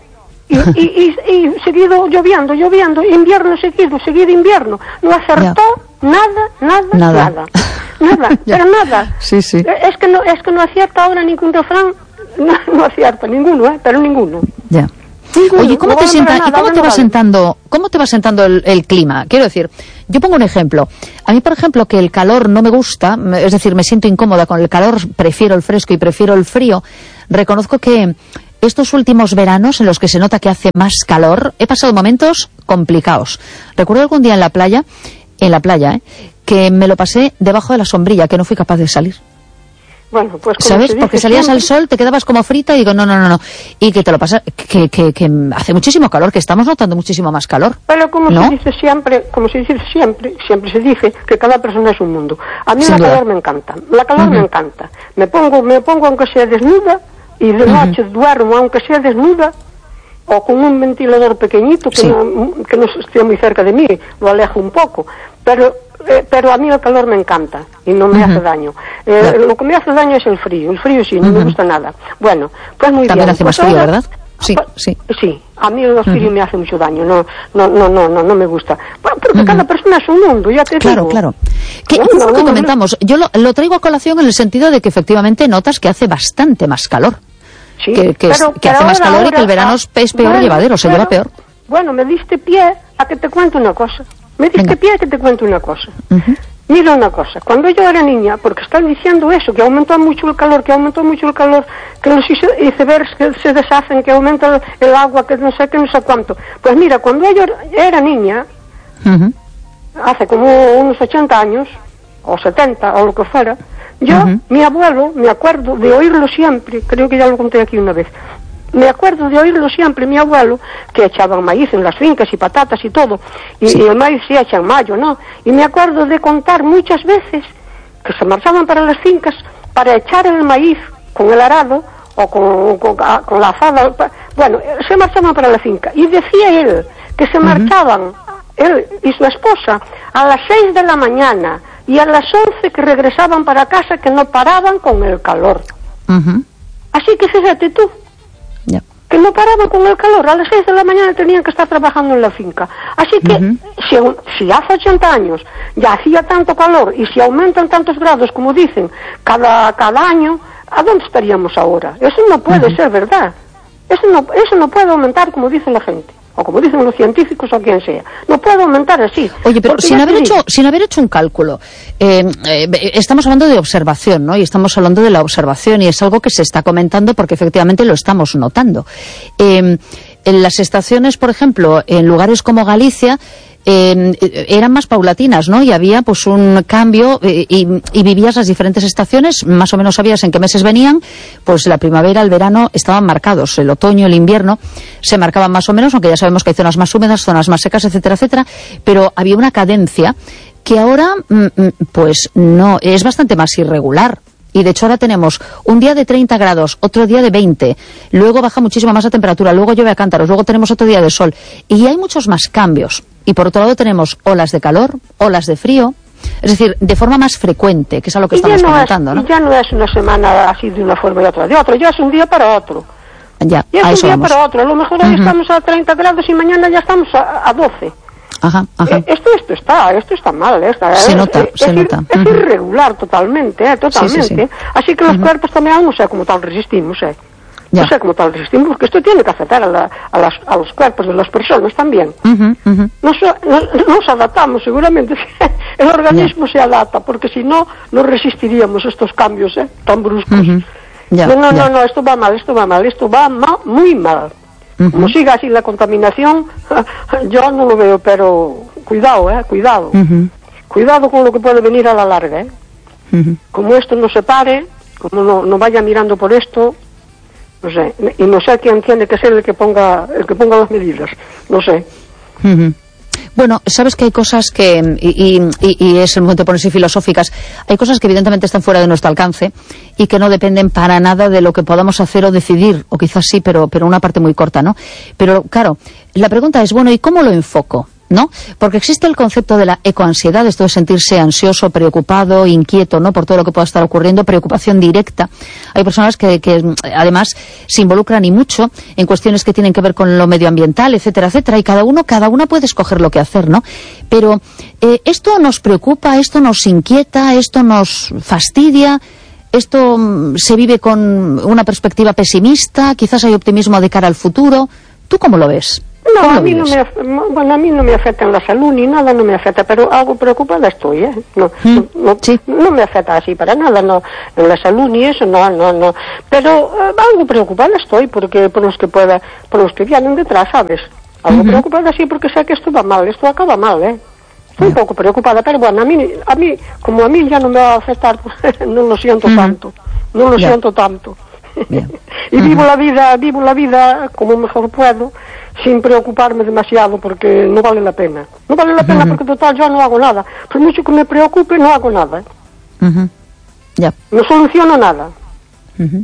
Y, y, y, y seguido lloviendo, lloviendo, invierno seguido, seguido invierno. No acertó ya. nada, nada, nada. Nada, nada pero nada. Sí, sí. Es que no, es que no acierta ahora ningún refrán, no, no acierta ninguno, ¿eh? Pero ninguno. Ya. Ninguno. Oye, ¿cómo no te sienta, nada, ¿y cómo te va sentando, cómo te va sentando el, el clima? Quiero decir, yo pongo un ejemplo. A mí, por ejemplo, que el calor no me gusta, es decir, me siento incómoda con el calor, prefiero el fresco y prefiero el frío. Reconozco que estos últimos veranos en los que se nota que hace más calor, he pasado momentos complicados. Recuerdo algún día en la playa, en la playa, ¿eh? que me lo pasé debajo de la sombrilla, que no fui capaz de salir. Bueno, pues como ¿sabes? Porque salías siempre al sol, te quedabas como frita y digo, no, no, no, no. Y que te lo pasas, que, que, que hace muchísimo calor, que estamos notando muchísimo más calor. Pero como ¿no? se dice siempre, como se dice siempre, siempre se dice que cada persona es un mundo. A mí Sin la duda. calor me encanta, la calor uh-huh. me encanta. Me pongo, me pongo aunque sea desnuda, y de noche uh-huh. duermo aunque sea desnuda, o con un ventilador pequeñito que, sí. no, que no esté muy cerca de mí, lo alejo un poco. Pero eh, pero a mí el calor me encanta y no me uh-huh. hace daño. Eh, claro. Lo que me hace daño es el frío. El frío sí, no uh-huh. me gusta nada. Bueno, pues muy También bien. hace más pues frío, ahora, ¿verdad? Sí, sí. Sí, a mí el frío uh-huh. me hace mucho daño. No, no, no, no, no, no me gusta. Bueno, porque uh-huh. cada persona es un mundo, ya te claro, digo. Claro, claro. ¿Qué bueno, es lo que no, comentamos? Yo lo, lo traigo a colación en el sentido de que efectivamente notas que hace bastante más calor. Sí, que, que, pero, es, que pero hace más ahora, calor ahora, y que el verano es peor bueno, llevadero, se pero, lleva peor. Bueno, me diste pie a que te cuente una cosa. Me diste Venga. pie a que te cuente una cosa. Uh-huh. Mira una cosa, cuando yo era niña, porque están diciendo eso, que aumentó mucho el calor, que aumentó mucho el calor, que los icebergs que se deshacen, que aumenta el agua, que no sé qué, no sé cuánto. Pues mira, cuando yo era niña, uh-huh. hace como unos ochenta años, o setenta, o lo que fuera, yo, uh-huh. mi abuelo, me acuerdo de oírlo siempre, creo que ya lo conté aquí una vez, me acuerdo de oírlo siempre, mi abuelo, que echaban maíz en las fincas y patatas y todo, y, sí. y el maíz se echa en mayo, ¿no? Y me acuerdo de contar muchas veces que se marchaban para las fincas para echar el maíz con el arado o con, con, con la azada, bueno, se marchaban para la finca, y decía él que se uh-huh. marchaban, él y su esposa, a las seis de la mañana, y a las once que regresaban para casa, que no paraban con el calor. Uh-huh. Así que fíjate tú, yeah. que no paraban con el calor, a las seis de la mañana tenían que estar trabajando en la finca. Así que, uh-huh. si, si hace ochenta años ya hacía tanto calor, y si aumentan tantos grados, como dicen, cada, cada año, ¿a dónde estaríamos ahora? Eso no puede uh-huh. ser verdad. Eso no, eso no puede aumentar como dice la gente, o como dicen los científicos o quien sea. No puede aumentar así. Oye, pero sin haber, hecho, sin haber hecho un cálculo, eh, eh, estamos hablando de observación, ¿no? Y estamos hablando de la observación, y es algo que se está comentando porque efectivamente lo estamos notando. Eh, en las estaciones, por ejemplo, en lugares como Galicia, Eh, eran más paulatinas, ¿no? Y había pues un cambio eh, y, y vivías las diferentes estaciones, más o menos sabías en qué meses venían, pues la primavera, el verano estaban marcados, el otoño, el invierno se marcaban más o menos, aunque ya sabemos que hay zonas más húmedas, zonas más secas, etcétera, etcétera, pero había una cadencia que ahora pues no, es bastante más irregular. Y de hecho ahora tenemos un día de treinta grados, otro día de veinte, luego baja muchísimo más la temperatura, luego llueve a cántaros, luego tenemos otro día de sol, y hay muchos más cambios. Y por otro lado tenemos olas de calor, olas de frío, es decir, de forma más frecuente, que es a lo que estamos no comentando, es, ¿no? Y ya no es una semana así de una forma y otra de otra, ya es un día para otro. Ya, ya a es eso un día vamos. para otro, a lo mejor hoy uh-huh. estamos a treinta grados y mañana ya estamos a, a doce. Ajá, ajá. Eh, esto, esto está, esto está mal, esta, se es, nota, es, se es, nota. Es uh-huh. irregular totalmente, eh, totalmente. Sí, sí, sí. Así que los uh-huh. cuerpos también no sé cómo tal resistimos, eh. Ya. No sé cómo tal resistimos, porque esto tiene que afectar a, la, a, las, a los cuerpos de las personas también. Uh-huh, uh-huh. Nos, nos, nos adaptamos, seguramente el organismo yeah. se adapta, porque si no, no resistiríamos estos cambios eh, tan bruscos. Uh-huh. Yeah, no, no, yeah. no, no, esto va mal, esto va mal, esto va ma, muy mal. Uh-huh. Como siga así la contaminación, yo no lo veo, pero cuidado, eh, cuidado. Uh-huh. Cuidado con lo que puede venir a la larga, eh. Uh-huh. Como esto no se pare, como no, no vaya mirando por esto, no sé, y no sé quién tiene que ser el que ponga el que ponga las medidas, no sé. Uh-huh. Bueno, sabes que hay cosas que, y, y, y es el momento de ponerse filosóficas, hay cosas que evidentemente están fuera de nuestro alcance y que no dependen para nada de lo que podamos hacer o decidir, o quizás sí, pero, pero una parte muy corta, ¿no? Pero claro, la pregunta es, bueno, ¿y cómo lo enfoco? ¿no? Porque existe el concepto de la ecoansiedad, esto de sentirse ansioso, preocupado, inquieto, ¿no? Por todo lo que pueda estar ocurriendo, preocupación directa. Hay personas que, que además se involucran y mucho en cuestiones que tienen que ver con lo medioambiental, etcétera, etcétera, y cada uno, cada una puede escoger lo que hacer, ¿no? Pero eh, esto nos preocupa, esto nos inquieta, esto nos fastidia, esto mm, se vive con una perspectiva pesimista, quizás hay optimismo de cara al futuro. ¿Tú cómo lo ves? No, a mí no me, bueno, a mí no me afecta en la salud ni nada, no me afecta, pero algo preocupada estoy, ¿eh? No, mm, no, sí. no me afecta así para nada, no, en la salud ni eso, no, no, no. Pero eh, algo preocupada estoy, porque por los que pueda, por los que vienen detrás, ¿sabes? Algo uh-huh. preocupada sí, porque sé que esto va mal, esto acaba mal, ¿eh? Estoy yeah. un poco preocupada, pero bueno, a mí, a mí, como a mí ya no me va a afectar, pues, no lo siento uh-huh. tanto, no lo yeah. siento tanto. Yeah. y uh-huh. vivo la vida, vivo la vida como mejor puedo, sin preocuparme demasiado, porque no vale la pena. No vale la pena uh-huh. porque total yo no hago nada. Por mucho que me preocupe, no hago nada. Uh-huh. Yeah. No soluciono nada. Uh-huh.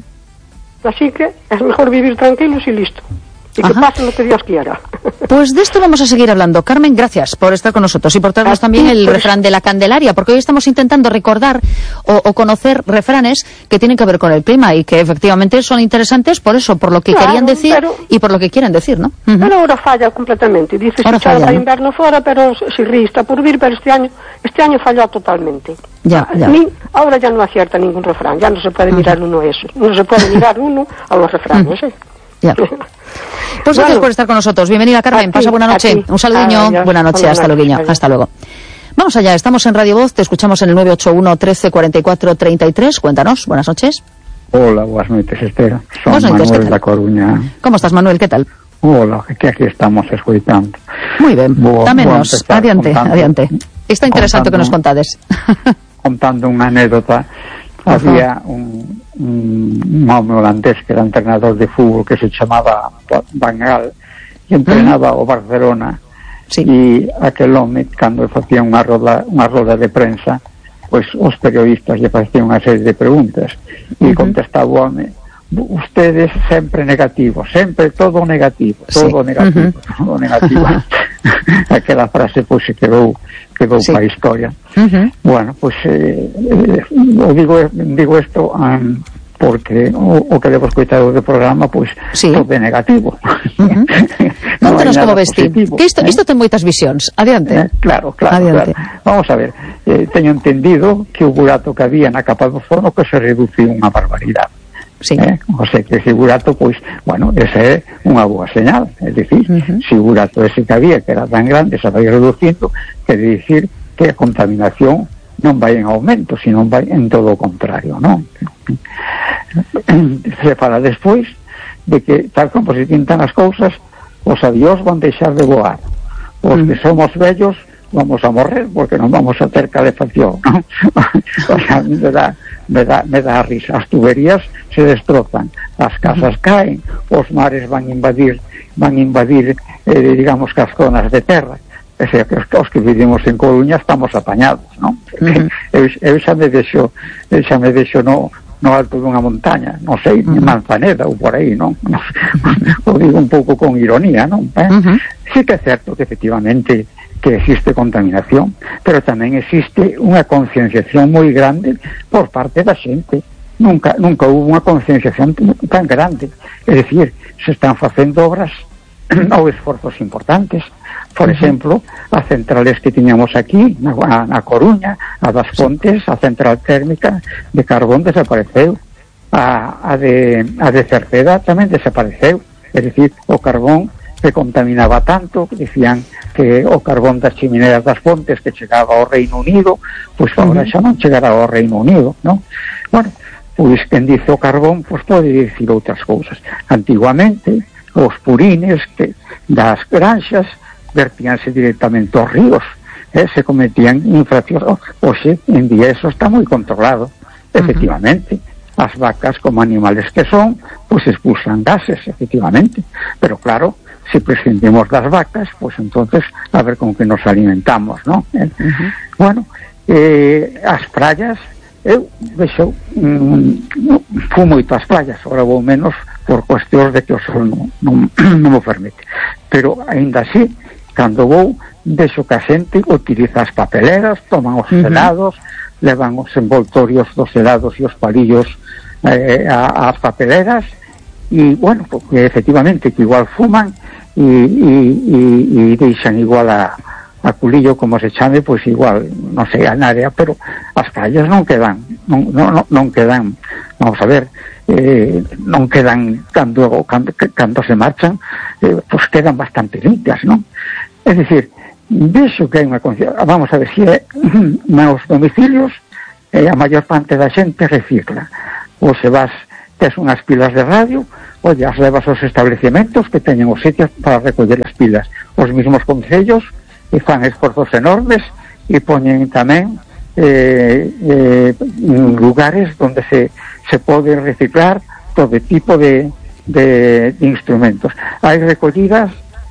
Así que es mejor vivir tranquilos y listo. Y que Ajá. pase lo que Dios quiera. Pues de esto vamos a seguir hablando. Carmen, gracias por estar con nosotros y por traernos también el pues... refrán de la Candelaria, porque hoy estamos intentando recordar o, o conocer refranes que tienen que ver con el clima y que efectivamente son interesantes por eso, por lo que claro, querían decir pero... y por lo que quieren decir, ¿no? Uh-huh. Pero ahora falla completamente. Dice que está el invierno fuera, pero si ríe está por vir, pero este año este año falló totalmente. Ya, ya. Ni, ahora ya no acierta ningún refrán, ya no se puede uh-huh. mirar uno eso, no se puede mirar uno a los refranes, ¿eh? Ya. Pues bueno, gracias por estar con nosotros. Bienvenida, Carmen. Ti, Pasa buena noche. Un saludiño. Buena noche. Hasta luego. Hasta luego. Vamos allá. Estamos en Radio Voz. Te escuchamos en el nueve ocho uno, trece, cuarenta y cuatro, treinta y tres. Cuéntanos. Buenas noches. Hola, buenas noches, Esther. Son Manuel de La Coruña. ¿Cómo estás, Manuel? ¿Qué tal? Hola, que aquí estamos escuchando. Muy bien. Bo, Dámenos. Adiante, contando, adiante. Está interesante contando, que nos contades. Contando una anécdota. Ajá. Había un, un hombre holandés que era entrenador de fútbol que se chamaba Van Gaal e entrenaba uh-huh. o Barcelona sí. e aquel home, cando facía unha roda, unha roda de prensa, pois os periodistas lle facían unha serie de preguntas e uh-huh. contestaba o home: ustedes sempre negativos, sempre todo negativo, todo sí. negativo, uh-huh. todo negativo. Aquela frase pois se quedou quedou sí. para a historia. Uh-huh. Bueno, pois eh, eh, digo digo isto um, porque o, o que levo escoitado do programa pois sí. todo é negativo. Uh-huh. no Contanos como vesti. Que isto, eh? isto ten moitas visións. Adiante. Eh, claro, claro, Adiante. claro. Vamos a ver, eh, teño entendido que o burato que había na capa do forno que se reduciu unha barbaridade. Sí. Eh? O sea, que ese burato, pois, bueno, esa é unha boa señal, é dicir, uh-huh. se o burato ese que había, que era tan grande, se vai reducindo, quere dicir que a contaminación non vai en aumento, sino vai en todo o contrario, non? Se fala despois de que, tal como se pintan as cousas, os avións van deixar de voar, os uh-huh. que somos vellos vamos a morrer porque non vamos a ter calefacción, ¿no? O sea, me da, me da, me da risa. As tuberías se destrozan, as casas caen, os mares van invadir, van invadir, eh, digamos, que as zonas de terra. O sea, que os, os que vivimos en Coruña estamos apañados, ¿no? Uh-huh. eu, eu xa me deixo, eu xa me deixo no, no alto dunha montaña, non sei, uh-huh. Manzaneda ou por aí, non? O digo un pouco con ironía, non? Eh? Uh-huh. Sí que é certo que efectivamente que existe contaminación, pero tamén existe unha concienciación moi grande por parte da xente. Nunca nunca hubo unha concienciación tan grande. É dicir, se están facendo obras ou esforzos importantes. Por uh-huh. exemplo, as centrales que tiñamos aquí, na, na Coruña, a das Pontes, a central térmica de carbón desapareceu. A, a, de, a de Cerceda tamén desapareceu. É dicir, o carbón que contaminaba tanto, que dicían que o carbón das chimineras das Pontes que chegaba ao Reino Unido, pois agora xa non chegará ao Reino Unido, non? Bueno, pois quen dice o carbón, pois pode dicir outras cousas. Antiguamente, os purines que das granxas vertíanse directamente aos ríos, eh, se cometían infraccións. Oxe, en día eso está moi controlado. Efectivamente, uh-huh. as vacas, como animales que son, pois expulsan gases, efectivamente, pero claro, si prescindimos das vacas, pues entonces a ver con que nos alimentamos, ¿no? Eh, uh-huh. Bueno, eh, as praias, eu vexo, mm, fui moito ás praias, agora vou menos por cuestións de que o sol non, non, non me permite, pero ainda así cando vou, vexo que a xente utiliza as papeleras, toman os uh-huh. helados, levan os envoltorios dos helados e os palillos eh, ás papeleras, e, bueno, porque efectivamente que igual fuman e, e, e, e deixan igual a, a culillo, como se chame, pois igual, non sei, a área, pero as calles non quedan, non, non, non quedan, vamos a ver, eh, non quedan cando, cando, cando se marchan, eh, pois quedan bastante limpias, non? É dicir, vexo que hai unha conciencia, vamos a ver se é nos domicilios, eh, a maior parte da xente recicla, ou se vas, tes unhas pilas de radio, oye, as levas aos establecementos que teñen os sitios para recoller as pilas, os mismos concellos e fan esforzos enormes e poñen tamén eh, eh, lugares onde se, se pode reciclar todo tipo de, de, de instrumentos. Hai recollidas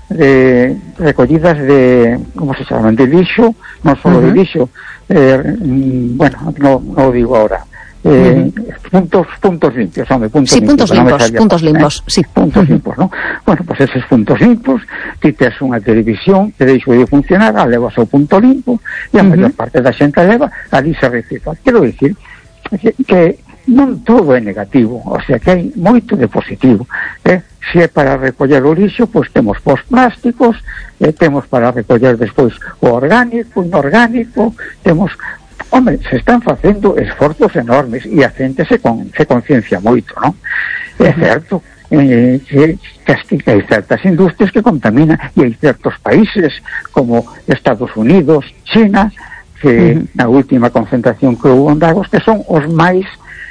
de recollidas de, como se chaman, de lixo, non só uh-huh. de lixo, eh, bueno, non no digo ahora, eh, uh-huh. puntos puntos limpios, hombre, puntos sí, limpios, puntos limpos, no puntos limpos, eh, sí. Puntos uh-huh. limpos, ¿no? Bueno, pues esos puntos limpos, ti tes unha televisión que deixou de funcionar, a levas ao punto limpo, e a uh-huh. maior parte da xente leva, ali se recicla. Quero dicir que, que non todo é negativo, o sea que hai moito de positivo, eh? Se é para recoller o lixo, pois temos pos plásticos, eh, temos para recoller despois o orgánico, o inorgánico, temos, hombre, se están facendo esforzos enormes e a xente se, con, se conciencia moito, non? É certo eh, que, que hai certas industrias que contaminan e hai certos países como Estados Unidos, China, que uh-huh. na última concentración que houve en Dagos, que son os máis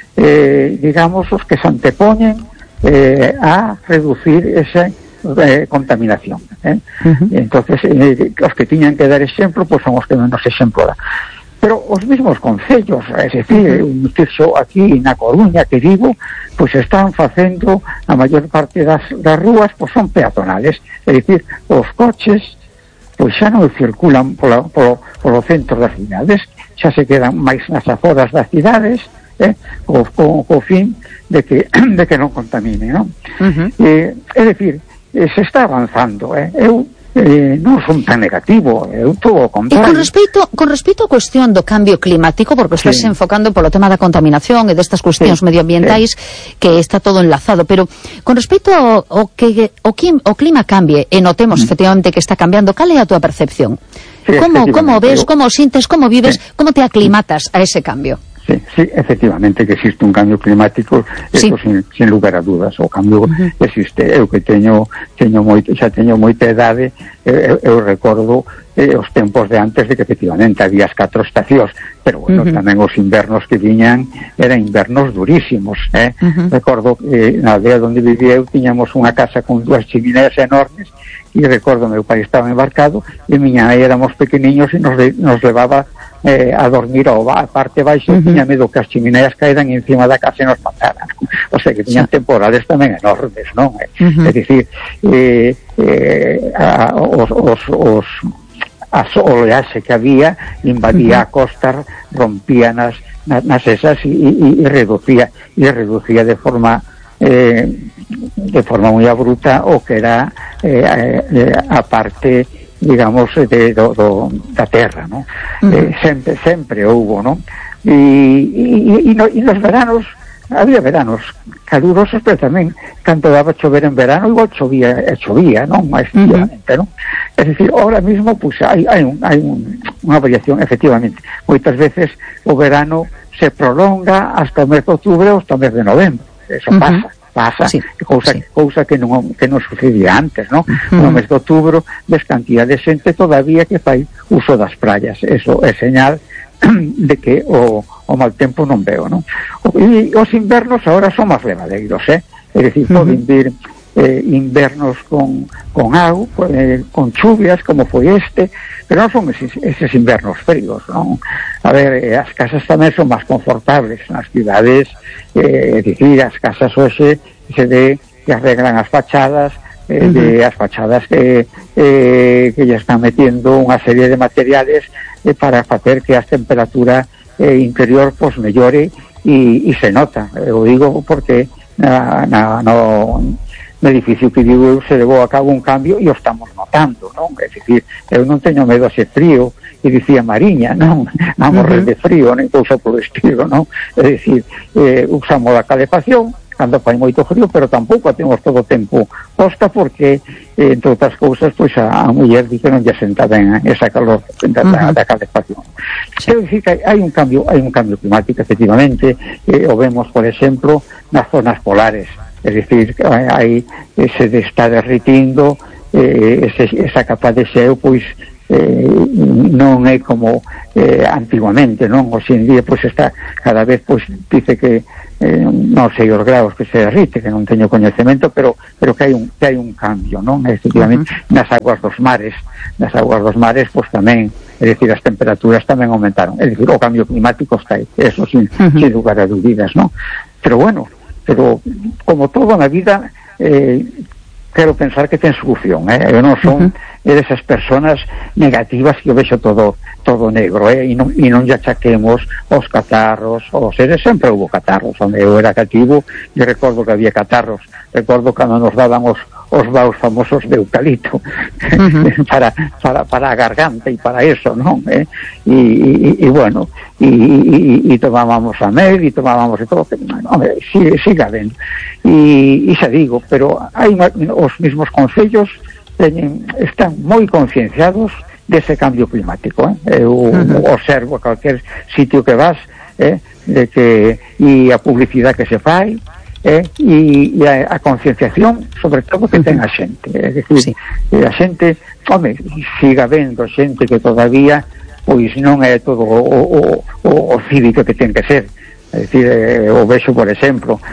eh, digamos, os que se antepoñen eh, a reducir esa eh, contaminación, eh? Uh-huh. Entonces eh, os que tiñan que dar exemplo, pois pues son os que menos exemplo dan. Pero os mesmos concellos, é dicir, uh-huh. un tirso aquí na Coruña que digo, pois pues están facendo a maior parte das, das rúas, pois pues son peatonales, é dicir, os coches pois xa non circulan polo, polo, polo centro das cidades, xa se quedan máis nas aforas das cidades, eh, co, co, co fin de que de que non contamine, non? Uh-huh. Eh, é dicir, eh, se está avanzando, eh? Eu eh, non son tan negativo, eu todo o contrario. E con respecto, con respecto a cuestión do cambio climático, porque estás sí. enfocando polo tema da contaminación e destas cuestións sí. medioambientais, sí. que está todo enlazado, pero con respecto ao, ao que o, o clima cambie, e notemos mm. efectivamente que está cambiando, cal é a túa percepción? Sí, como, como ves, como sintes, como vives, sí. como te aclimatas a ese cambio? Sí, sí, efectivamente que existe un cambio climático, sí. Eso sin, sin lugar a dudas, o cambio uh-huh. existe. Eu que teño teño moito, xa teño moita idade, eu, eu recordo eh, os tempos de antes de que efectivamente había as catro estacións, pero bueno, uh-huh. tamén os invernos que viñan eran invernos durísimos, eh? Uh-huh. Recordo que eh, na aldea onde vivía eu tiñamos unha casa con dúas chimineas enormes, e recordo meu pai estaba embarcado e miña nai éramos pequeniños e nos, de, nos levaba eh, a dormir ao a parte baixo, uh-huh. tiña medo que as chimineas caeran encima da casa e nos mataran, o sea que tiñan sí. temporales tamén enormes, non? Uh-huh. É dicir, eh, eh, a, os, os, os a oleaxe que había invadía uh-huh. a costa, rompía nas, nas, nas esas e, e, e reducía e reducía de forma eh, de forma moi abrupta o que era eh, eh, a parte, digamos, de, do, do, da terra, ¿no? Uh-huh. eh, sempre, sempre houbo, ¿no? E, e, e, no, e nos veranos había veranos calurosos, pero tamén cando daba chover en verano igual chovía, e chovía, non? Máis efectivamente, uh-huh. non? Es decir, ahora mismo pues hai, hai, un, hai un, unha variación, efectivamente. Moitas veces o verano se prolonga hasta o mes de outubro ou hasta o mes de novembro. Eso uh-huh. pasa, pasa, sí, cousa, sí. cousa que non que non sucedía antes, ¿no? Uh-huh. No mes de outubro ves cantidad de xente todavía que fai uso das praias. Eso é señal de que o, o mal tempo non veo, ¿no? E os invernos agora son máis levadeiros, eh? É dicir, uh-huh. poden vir eh, invernos con, con auga, eh, con chuvias, como foi este, pero non son eses, eses invernos fríos, non? A ver, eh, as casas tamén son máis confortables nas cidades, eh, é dicir, as casas hoxe se de que arreglan as fachadas, eh, uh-huh. de as fachadas que, eh, que ya están metiendo unha serie de materiales eh, para facer que a temperatura eh, interior pues mellore e, e se nota. Eu digo porque na, na, no, no edificio que digo eu se levou a cabo un cambio e o estamos notando, non? É dicir, eu non teño medo a ser frío, e dicía Mariña, non? A morrer de frío, nem cousa polo estilo, non? É dicir, eh, usamos a calefacción cando fai moito frío, pero tampouco a temos todo o tempo posta, porque eh, entre outras cousas, pois a, a muller di que non lle senta ben esa calor da, uh-huh. da calefacción. Sí. Quero dicir que hai un cambio, hai un cambio climático, efectivamente, eh, o vemos, por exemplo, nas zonas polares, é dicir, hai, se está derritindo, eh, ese, esa capa de xeo, pois eh, non é como eh, antiguamente, non? Hoxe en día, pois está cada vez, pois dice que eh, non sei os graus que se derrite, que non teño coñecemento, pero pero que hai un que hai un cambio, non? Efectivamente, uh-huh. nas aguas dos mares, nas aguas dos mares, pois tamén, é dicir, as temperaturas tamén aumentaron, é dicir, o cambio climático está aí, eso sin, uh-huh. sin lugar a dúbidas, non? Pero bueno, pero como todo na vida, eh, quero pensar que ten solución, eh? Eu non son uh-huh. desas personas negativas que eu vexo todo todo negro, eh? E non, e non lle achaquemos os catarros, os seres, sempre houve catarros, onde eu era cativo, e recordo que había catarros, recordo cando nos daban os os baus famosos de eucalipto uh-huh. para, para, para a garganta e para eso, non? Eh? E, e, e bueno, e, e, e tomábamos a mel e tomábamos e todo, hombre, sigue, sigue habendo. E, e xa digo, pero hai os mismos concellos teñen, están moi concienciados dese cambio climático, eh? Eu uh-huh. observo a calquer sitio que vas, eh? de que e a publicidade que se fai, eh, e, e a, a concienciación sobre todo que ten a xente, é dicir, sí. a xente, home, siga vendo xente que todavía pois non é todo o, o, o, o cívico que ten que ser, é dicir, eh, o vexo por exemplo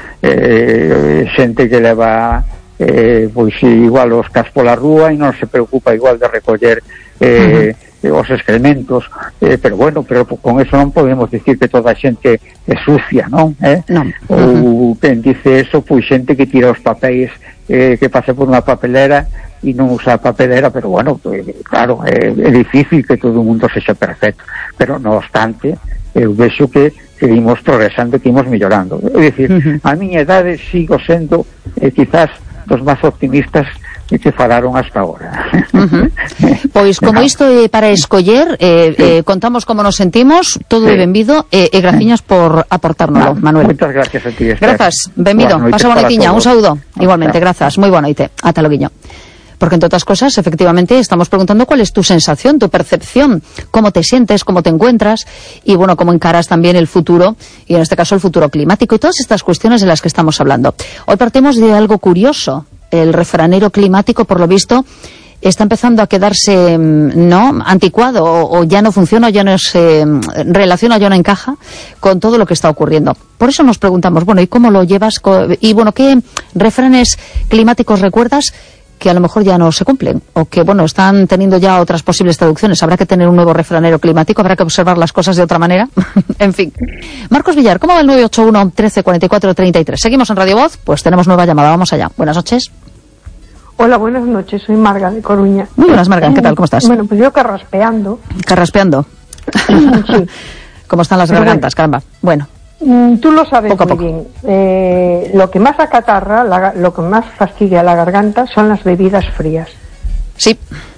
eh, xente que leva eh, pois igual os cas pola rúa e non se preocupa igual de recoller eh, uh-huh. os excrementos, eh, pero bueno, pero con eso non podemos dicir que toda a xente é sucia, non? Eh? Non. Ou quen dice eso, pois xente que tira os papéis eh, que pase por unha papelera e non usa a papelera, pero bueno, pues, claro, é, é difícil que todo o mundo sexa perfecto, pero non obstante eu vexo que que imos progresando, que imos mellorando, é dicir, uh-huh. a miña edade sigo sendo eh, quizás dos máis optimistas que falaron hasta ahora. Uh-huh. Pois como isto é para escoller, eh, sí. eh, contamos como nos sentimos, todo sí. é benvido, e eh, eh, graciñas por aportárnoslo, no, Manuel. Moitas gracias a ti, Esther. Grazas, benvido, pasa bonitiña, un saúdo, igualmente, grazas, moi boa noite, ata loguiño. Porque entre otras cosas, efectivamente, estamos preguntando cuál es tu sensación, tu percepción, cómo te sientes, cómo te encuentras y, bueno, cómo encaras también el futuro, y en este caso el futuro climático y todas estas cuestiones de las que estamos hablando. Hoy partimos de algo curioso. El refranero climático, por lo visto, está empezando a quedarse, ¿no?, anticuado, o, o ya no funciona, o ya no se relaciona, ya no encaja con todo lo que está ocurriendo. Por eso nos preguntamos, bueno, ¿y cómo lo llevas? Y, bueno, ¿qué refranes climáticos recuerdas que a lo mejor ya no se cumplen, o que, bueno, están teniendo ya otras posibles traducciones? Habrá que tener un nuevo refranero climático, habrá que observar las cosas de otra manera. En fin. Marcos Villar, ¿cómo va el nueve ocho uno, trece, cuarenta y cuatro, treinta y tres? Seguimos en Radio Voz, pues tenemos nueva llamada, vamos allá. Buenas noches. Hola, buenas noches, soy Marga de Coruña. Muy buenas, Marga, ¿qué tal? ¿Cómo estás? Bueno, pues yo carraspeando. ¿Carraspeando? Sí. ¿Cómo están las gargantas, caramba? Bueno. Tú lo sabes poco muy poco. bien. Eh, lo que más acatarra, la, lo que más fastidia a la garganta son las bebidas frías. Sí.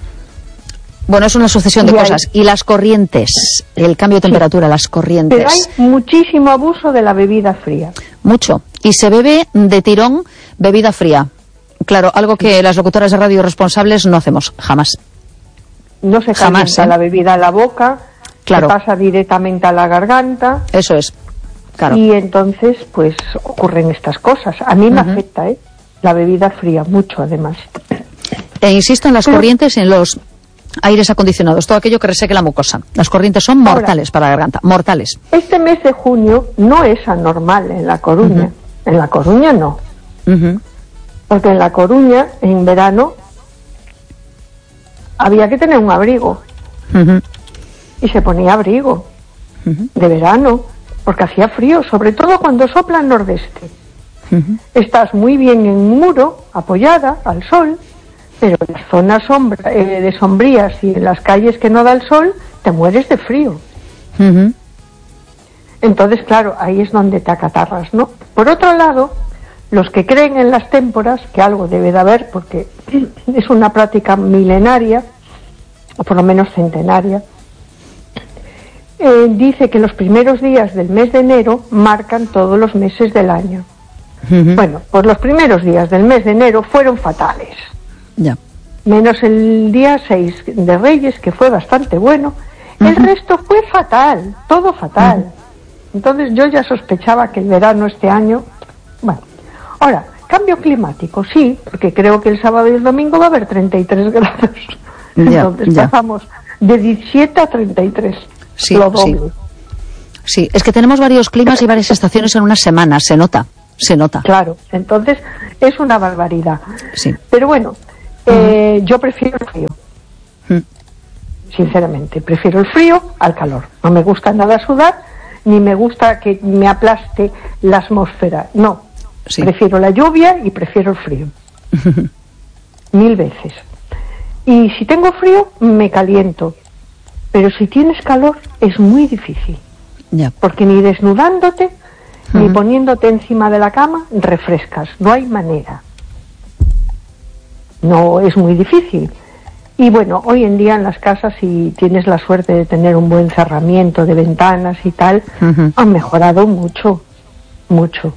Bueno, es una sucesión de y cosas. Hay... Y las corrientes, el cambio de temperatura, sí. Las corrientes. Pero hay muchísimo abuso de la bebida fría. Mucho. Y se bebe de tirón bebida fría. Claro, algo que sí. Las locutoras de radio responsables no hacemos, jamás. No se calienta ¿eh? La bebida a la boca, claro. Se pasa directamente a la garganta. Eso es. Claro. Y entonces, pues, ocurren estas cosas. A mí me uh-huh. afecta, ¿eh? La bebida fría, mucho, además. E insisto en las Pero... corrientes, en los aires acondicionados, todo aquello que reseque la mucosa. Las corrientes son mortales Ahora, para la garganta, mortales. Este mes de junio no es anormal en La Coruña. Uh-huh. En La Coruña no. Uh-huh. Porque en La Coruña, en verano, había que tener un abrigo. Uh-huh. Y se ponía abrigo. Uh-huh. De verano. Porque hacía frío, sobre todo cuando sopla el nordeste. Uh-huh. Estás muy bien en un muro, apoyada al sol, pero en las zonas sombra, eh, de sombrías y en las calles que no da el sol, te mueres de frío. Uh-huh. Entonces, claro, ahí es donde te acatarras, ¿no? Por otro lado, los que creen en las témporas, que algo debe de haber, porque es una práctica milenaria, o por lo menos centenaria, eh, dice que los primeros días del mes de enero marcan todos los meses del año. Uh-huh. Bueno, pues los primeros días del mes de enero fueron fatales. Ya. Menos el día seis de Reyes, que fue bastante bueno. Uh-huh. El resto fue fatal, todo fatal. Uh-huh. Entonces yo ya sospechaba que el verano este año... Bueno, ahora, cambio climático, sí, porque creo que el sábado y el domingo va a haber treinta y tres grados. Ya, Entonces ya. pasamos de diecisiete a treinta y tres. Sí, lo doble. sí. Sí, es que tenemos varios climas y varias estaciones en una semana, se nota, se nota. Claro, entonces es una barbaridad. Sí. Pero bueno, eh, uh-huh. yo prefiero el frío. Uh-huh. Sinceramente, prefiero el frío al calor. No me gusta nada sudar, ni me gusta que me aplaste la atmósfera. No, sí. Prefiero la lluvia y prefiero el frío. Uh-huh. Mil veces. Y si tengo frío, me caliento. Pero si tienes calor, es muy difícil. Yeah. Porque ni desnudándote, uh-huh. ni poniéndote encima de la cama, refrescas. No hay manera. No, es muy difícil. Y bueno, hoy en día en las casas, si tienes la suerte de tener un buen cerramiento de ventanas y tal, uh-huh. han mejorado mucho, mucho.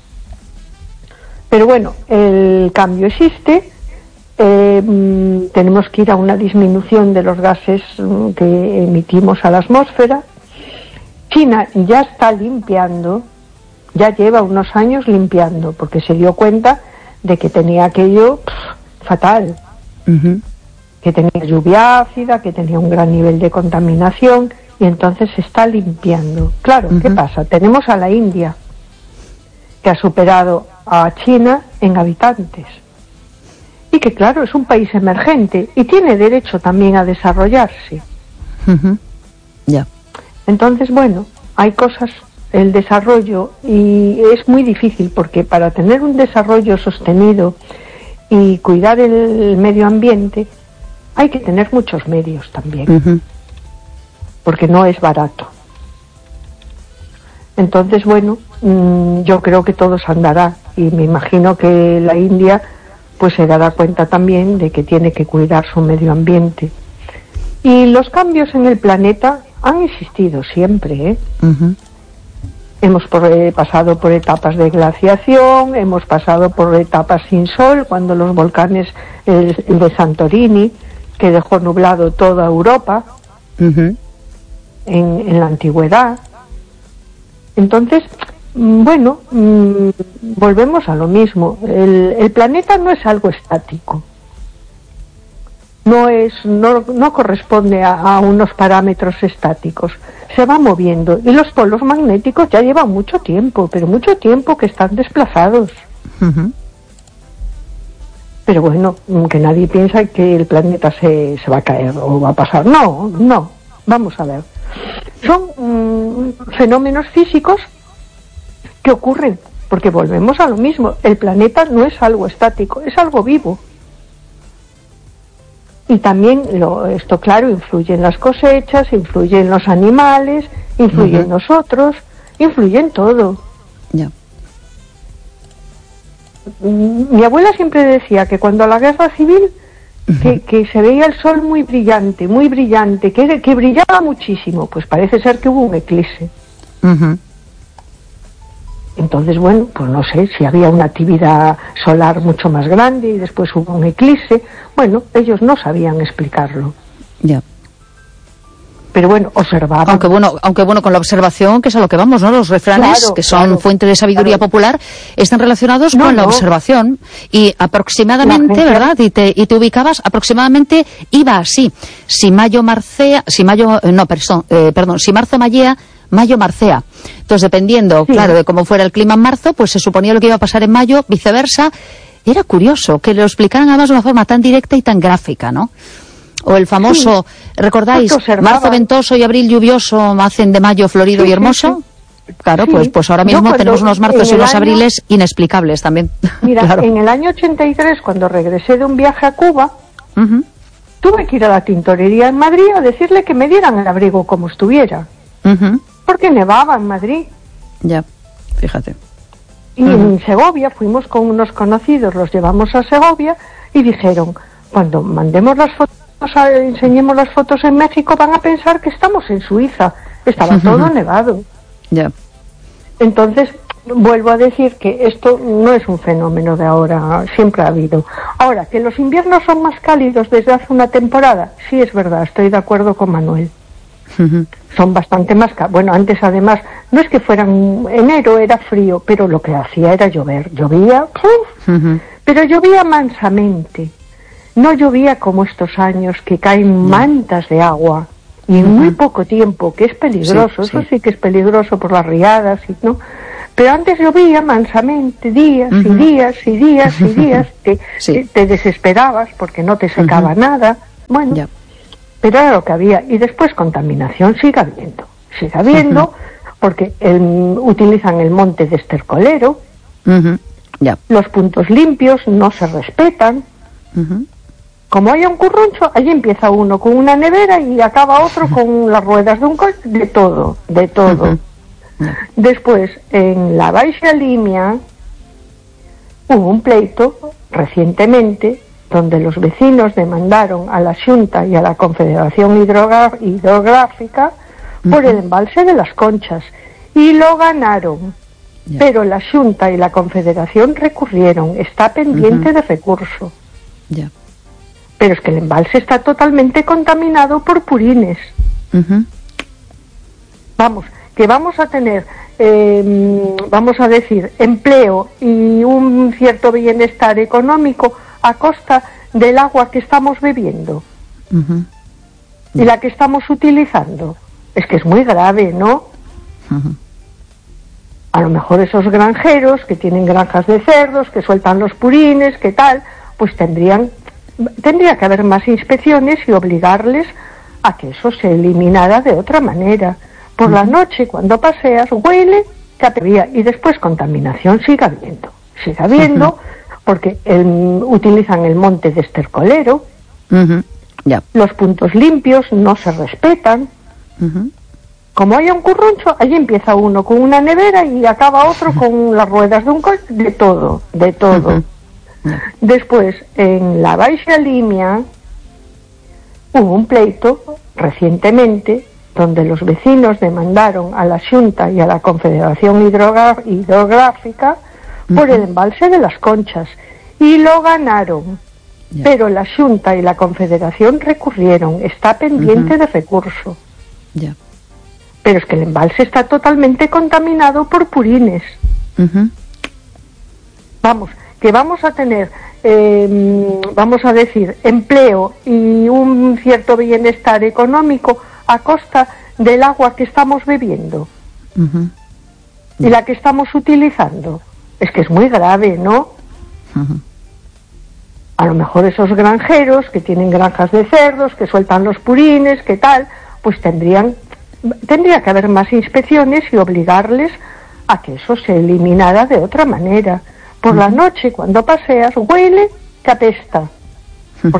Pero bueno, el cambio existe. Eh, mm, tenemos que ir a una disminución de los gases mm, que emitimos a la atmósfera. China ya está limpiando, ya lleva unos años limpiando, porque se dio cuenta de que tenía aquello pff, fatal, uh-huh. que tenía lluvia ácida, que tenía un gran nivel de contaminación, y entonces se está limpiando. Claro, uh-huh. ¿qué pasa? Tenemos a la India, que ha superado a China en habitantes. Y que claro, es un país emergente y tiene derecho también a desarrollarse. Uh-huh. Yeah. Entonces, bueno, hay cosas, el desarrollo, y es muy difícil porque para tener un desarrollo sostenido y cuidar el medio ambiente hay que tener muchos medios también, uh-huh. porque no es barato. Entonces, bueno, mmm, yo creo que todo se andará y me imagino que la India pues se dará cuenta también de que tiene que cuidar su medio ambiente. Y los cambios en el planeta han existido siempre, ¿eh? Uh-huh. Hemos por, eh, pasado por etapas de glaciación, hemos pasado por etapas sin sol, cuando los volcanes, el, el de Santorini, que dejó nublado toda Europa, uh-huh. en, en la antigüedad. Entonces, bueno, mmm, volvemos a lo mismo. El, el planeta no es algo estático. No es, no, no corresponde a, a unos parámetros estáticos. Se va moviendo. Y los polos magnéticos ya llevan mucho tiempo, pero mucho tiempo que están desplazados. Uh-huh. Pero bueno, que nadie piensa que el planeta se, se va a caer o va a pasar. No, no. Vamos a ver. Son mmm, fenómenos físicos que ocurren, porque volvemos a lo mismo. El planeta no es algo estático, es algo vivo. Y también, lo, esto claro, influye en las cosechas, influye en los animales, influye uh-huh. en nosotros, influye en todo. Yeah. Mi abuela siempre decía que cuando la guerra civil, uh-huh. que, que se veía el sol muy brillante, muy brillante, que, que brillaba muchísimo, pues parece ser que hubo un eclipse. Uh-huh. Entonces, bueno, pues no sé si había una actividad solar mucho más grande y después hubo un eclipse. Bueno, ellos no sabían explicarlo. Ya. Yeah. Pero bueno, observaban. Aunque bueno, aunque bueno, con la observación, que es a lo que vamos, ¿no? Los refranes, claro, que son claro, fuente de sabiduría claro. popular, están relacionados no, con no. la observación. Y aproximadamente, gente... ¿verdad? Y te, y te ubicabas, aproximadamente iba así. Si mayo marcea, si mayo, no, perdón, eh, perdón, si marzo mayea, mayo marcea. Entonces, dependiendo, sí. claro, de cómo fuera el clima en marzo, pues se suponía lo que iba a pasar en mayo, viceversa. Era curioso que lo explicaran además de una forma tan directa y tan gráfica, ¿no? O el famoso, sí. ¿recordáis? Marzo ventoso y abril lluvioso hacen de mayo florido sí, y hermoso. Sí, sí. Claro, sí. pues pues ahora mismo cuando, tenemos unos marzos y unos año, abriles inexplicables también. Mira, claro. en el año ochenta y tres, cuando regresé de un viaje a Cuba, uh-huh. tuve que ir a la tintorería en Madrid a decirle que me dieran el abrigo como estuviera. Uh-huh. Porque nevaba en Madrid. Ya, fíjate. Y uh-huh. en Segovia fuimos con unos conocidos, los llevamos a Segovia y dijeron, cuando mandemos las fotos, enseñemos las fotos en México, van a pensar que estamos en Suiza. Estaba uh-huh. todo nevado. Ya. Yeah. Entonces, vuelvo a decir que esto no es un fenómeno de ahora, siempre ha habido. Ahora, que los inviernos son más cálidos desde hace una temporada, sí es verdad, estoy de acuerdo con Manuel. Uh-huh. Son bastante más cálidos. Bueno, antes además, no es que fueran enero, era frío, pero lo que hacía era llover. Llovía, ¡puf! Uh-huh. Pero llovía mansamente. No llovía como estos años que caen uh-huh. mantas de agua y en uh-huh. muy poco tiempo, que es peligroso, sí, eso sí. sí que es peligroso por las riadas, y ¿no? Pero antes llovía mansamente, días uh-huh. y días y días y días, te, sí. te, te desesperabas porque no te secaba uh-huh. nada. Bueno, yeah. pero era lo que había. Y después contaminación sigue habiendo, sigue habiendo, uh-huh. porque el, utilizan el monte de estercolero, uh-huh. yeah. los puntos limpios no se respetan. Uh-huh. Como haya un curruncho, allí empieza uno con una nevera y acaba otro con las ruedas de un coche, de todo, de todo. Uh-huh. Después, en la Baixa Limia hubo un pleito recientemente donde los vecinos demandaron a la Xunta y a la Confederación Hidrogra- Hidrográfica uh-huh. por el embalse de las Conchas y lo ganaron. Yeah. Pero la Xunta y la Confederación recurrieron, está pendiente uh-huh. de recurso. Yeah. Pero es que el embalse está totalmente contaminado por purines. Uh-huh. Vamos, que vamos a tener, eh, vamos a decir, empleo y un cierto bienestar económico a costa del agua que estamos bebiendo uh-huh. y la que estamos utilizando. Es que es muy grave, ¿no? Uh-huh. A lo mejor esos granjeros que tienen granjas de cerdos, que sueltan los purines, que tal, pues tendrían, tendría que haber más inspecciones y obligarles a que eso se eliminara de otra manera. Por uh-huh. la noche, cuando paseas, huele, categoría, y después contaminación sigue habiendo. Sigue habiendo, uh-huh. porque el, utilizan el monte de estercolero, uh-huh. yeah. los puntos limpios no se respetan. Uh-huh. Como haya un curruncho, allí empieza uno con una nevera y acaba otro uh-huh. con las ruedas de un coche, de todo, de todo. Uh-huh. Yeah. Después, en la Baixa Limia hubo un pleito recientemente donde los vecinos demandaron a la Xunta y a la Confederación Hidrogra- Hidrográfica uh-huh. por el embalse de las Conchas y lo ganaron. Yeah. Pero la Xunta y la Confederación recurrieron, está pendiente uh-huh. de recurso. Yeah. Pero es que el embalse está totalmente contaminado por purines. Uh-huh. Vamos, que vamos a tener, eh, vamos a decir, empleo y un cierto bienestar económico a costa del agua que estamos bebiendo uh-huh. y la que estamos utilizando. Es que es muy grave, ¿no? Uh-huh. A lo mejor esos granjeros que tienen granjas de cerdos, que sueltan los purines, que tal, pues tendrían, tendría que haber más inspecciones y obligarles a que eso se eliminara de otra manera. Por uh-huh. la noche, cuando paseas, huele que apesta.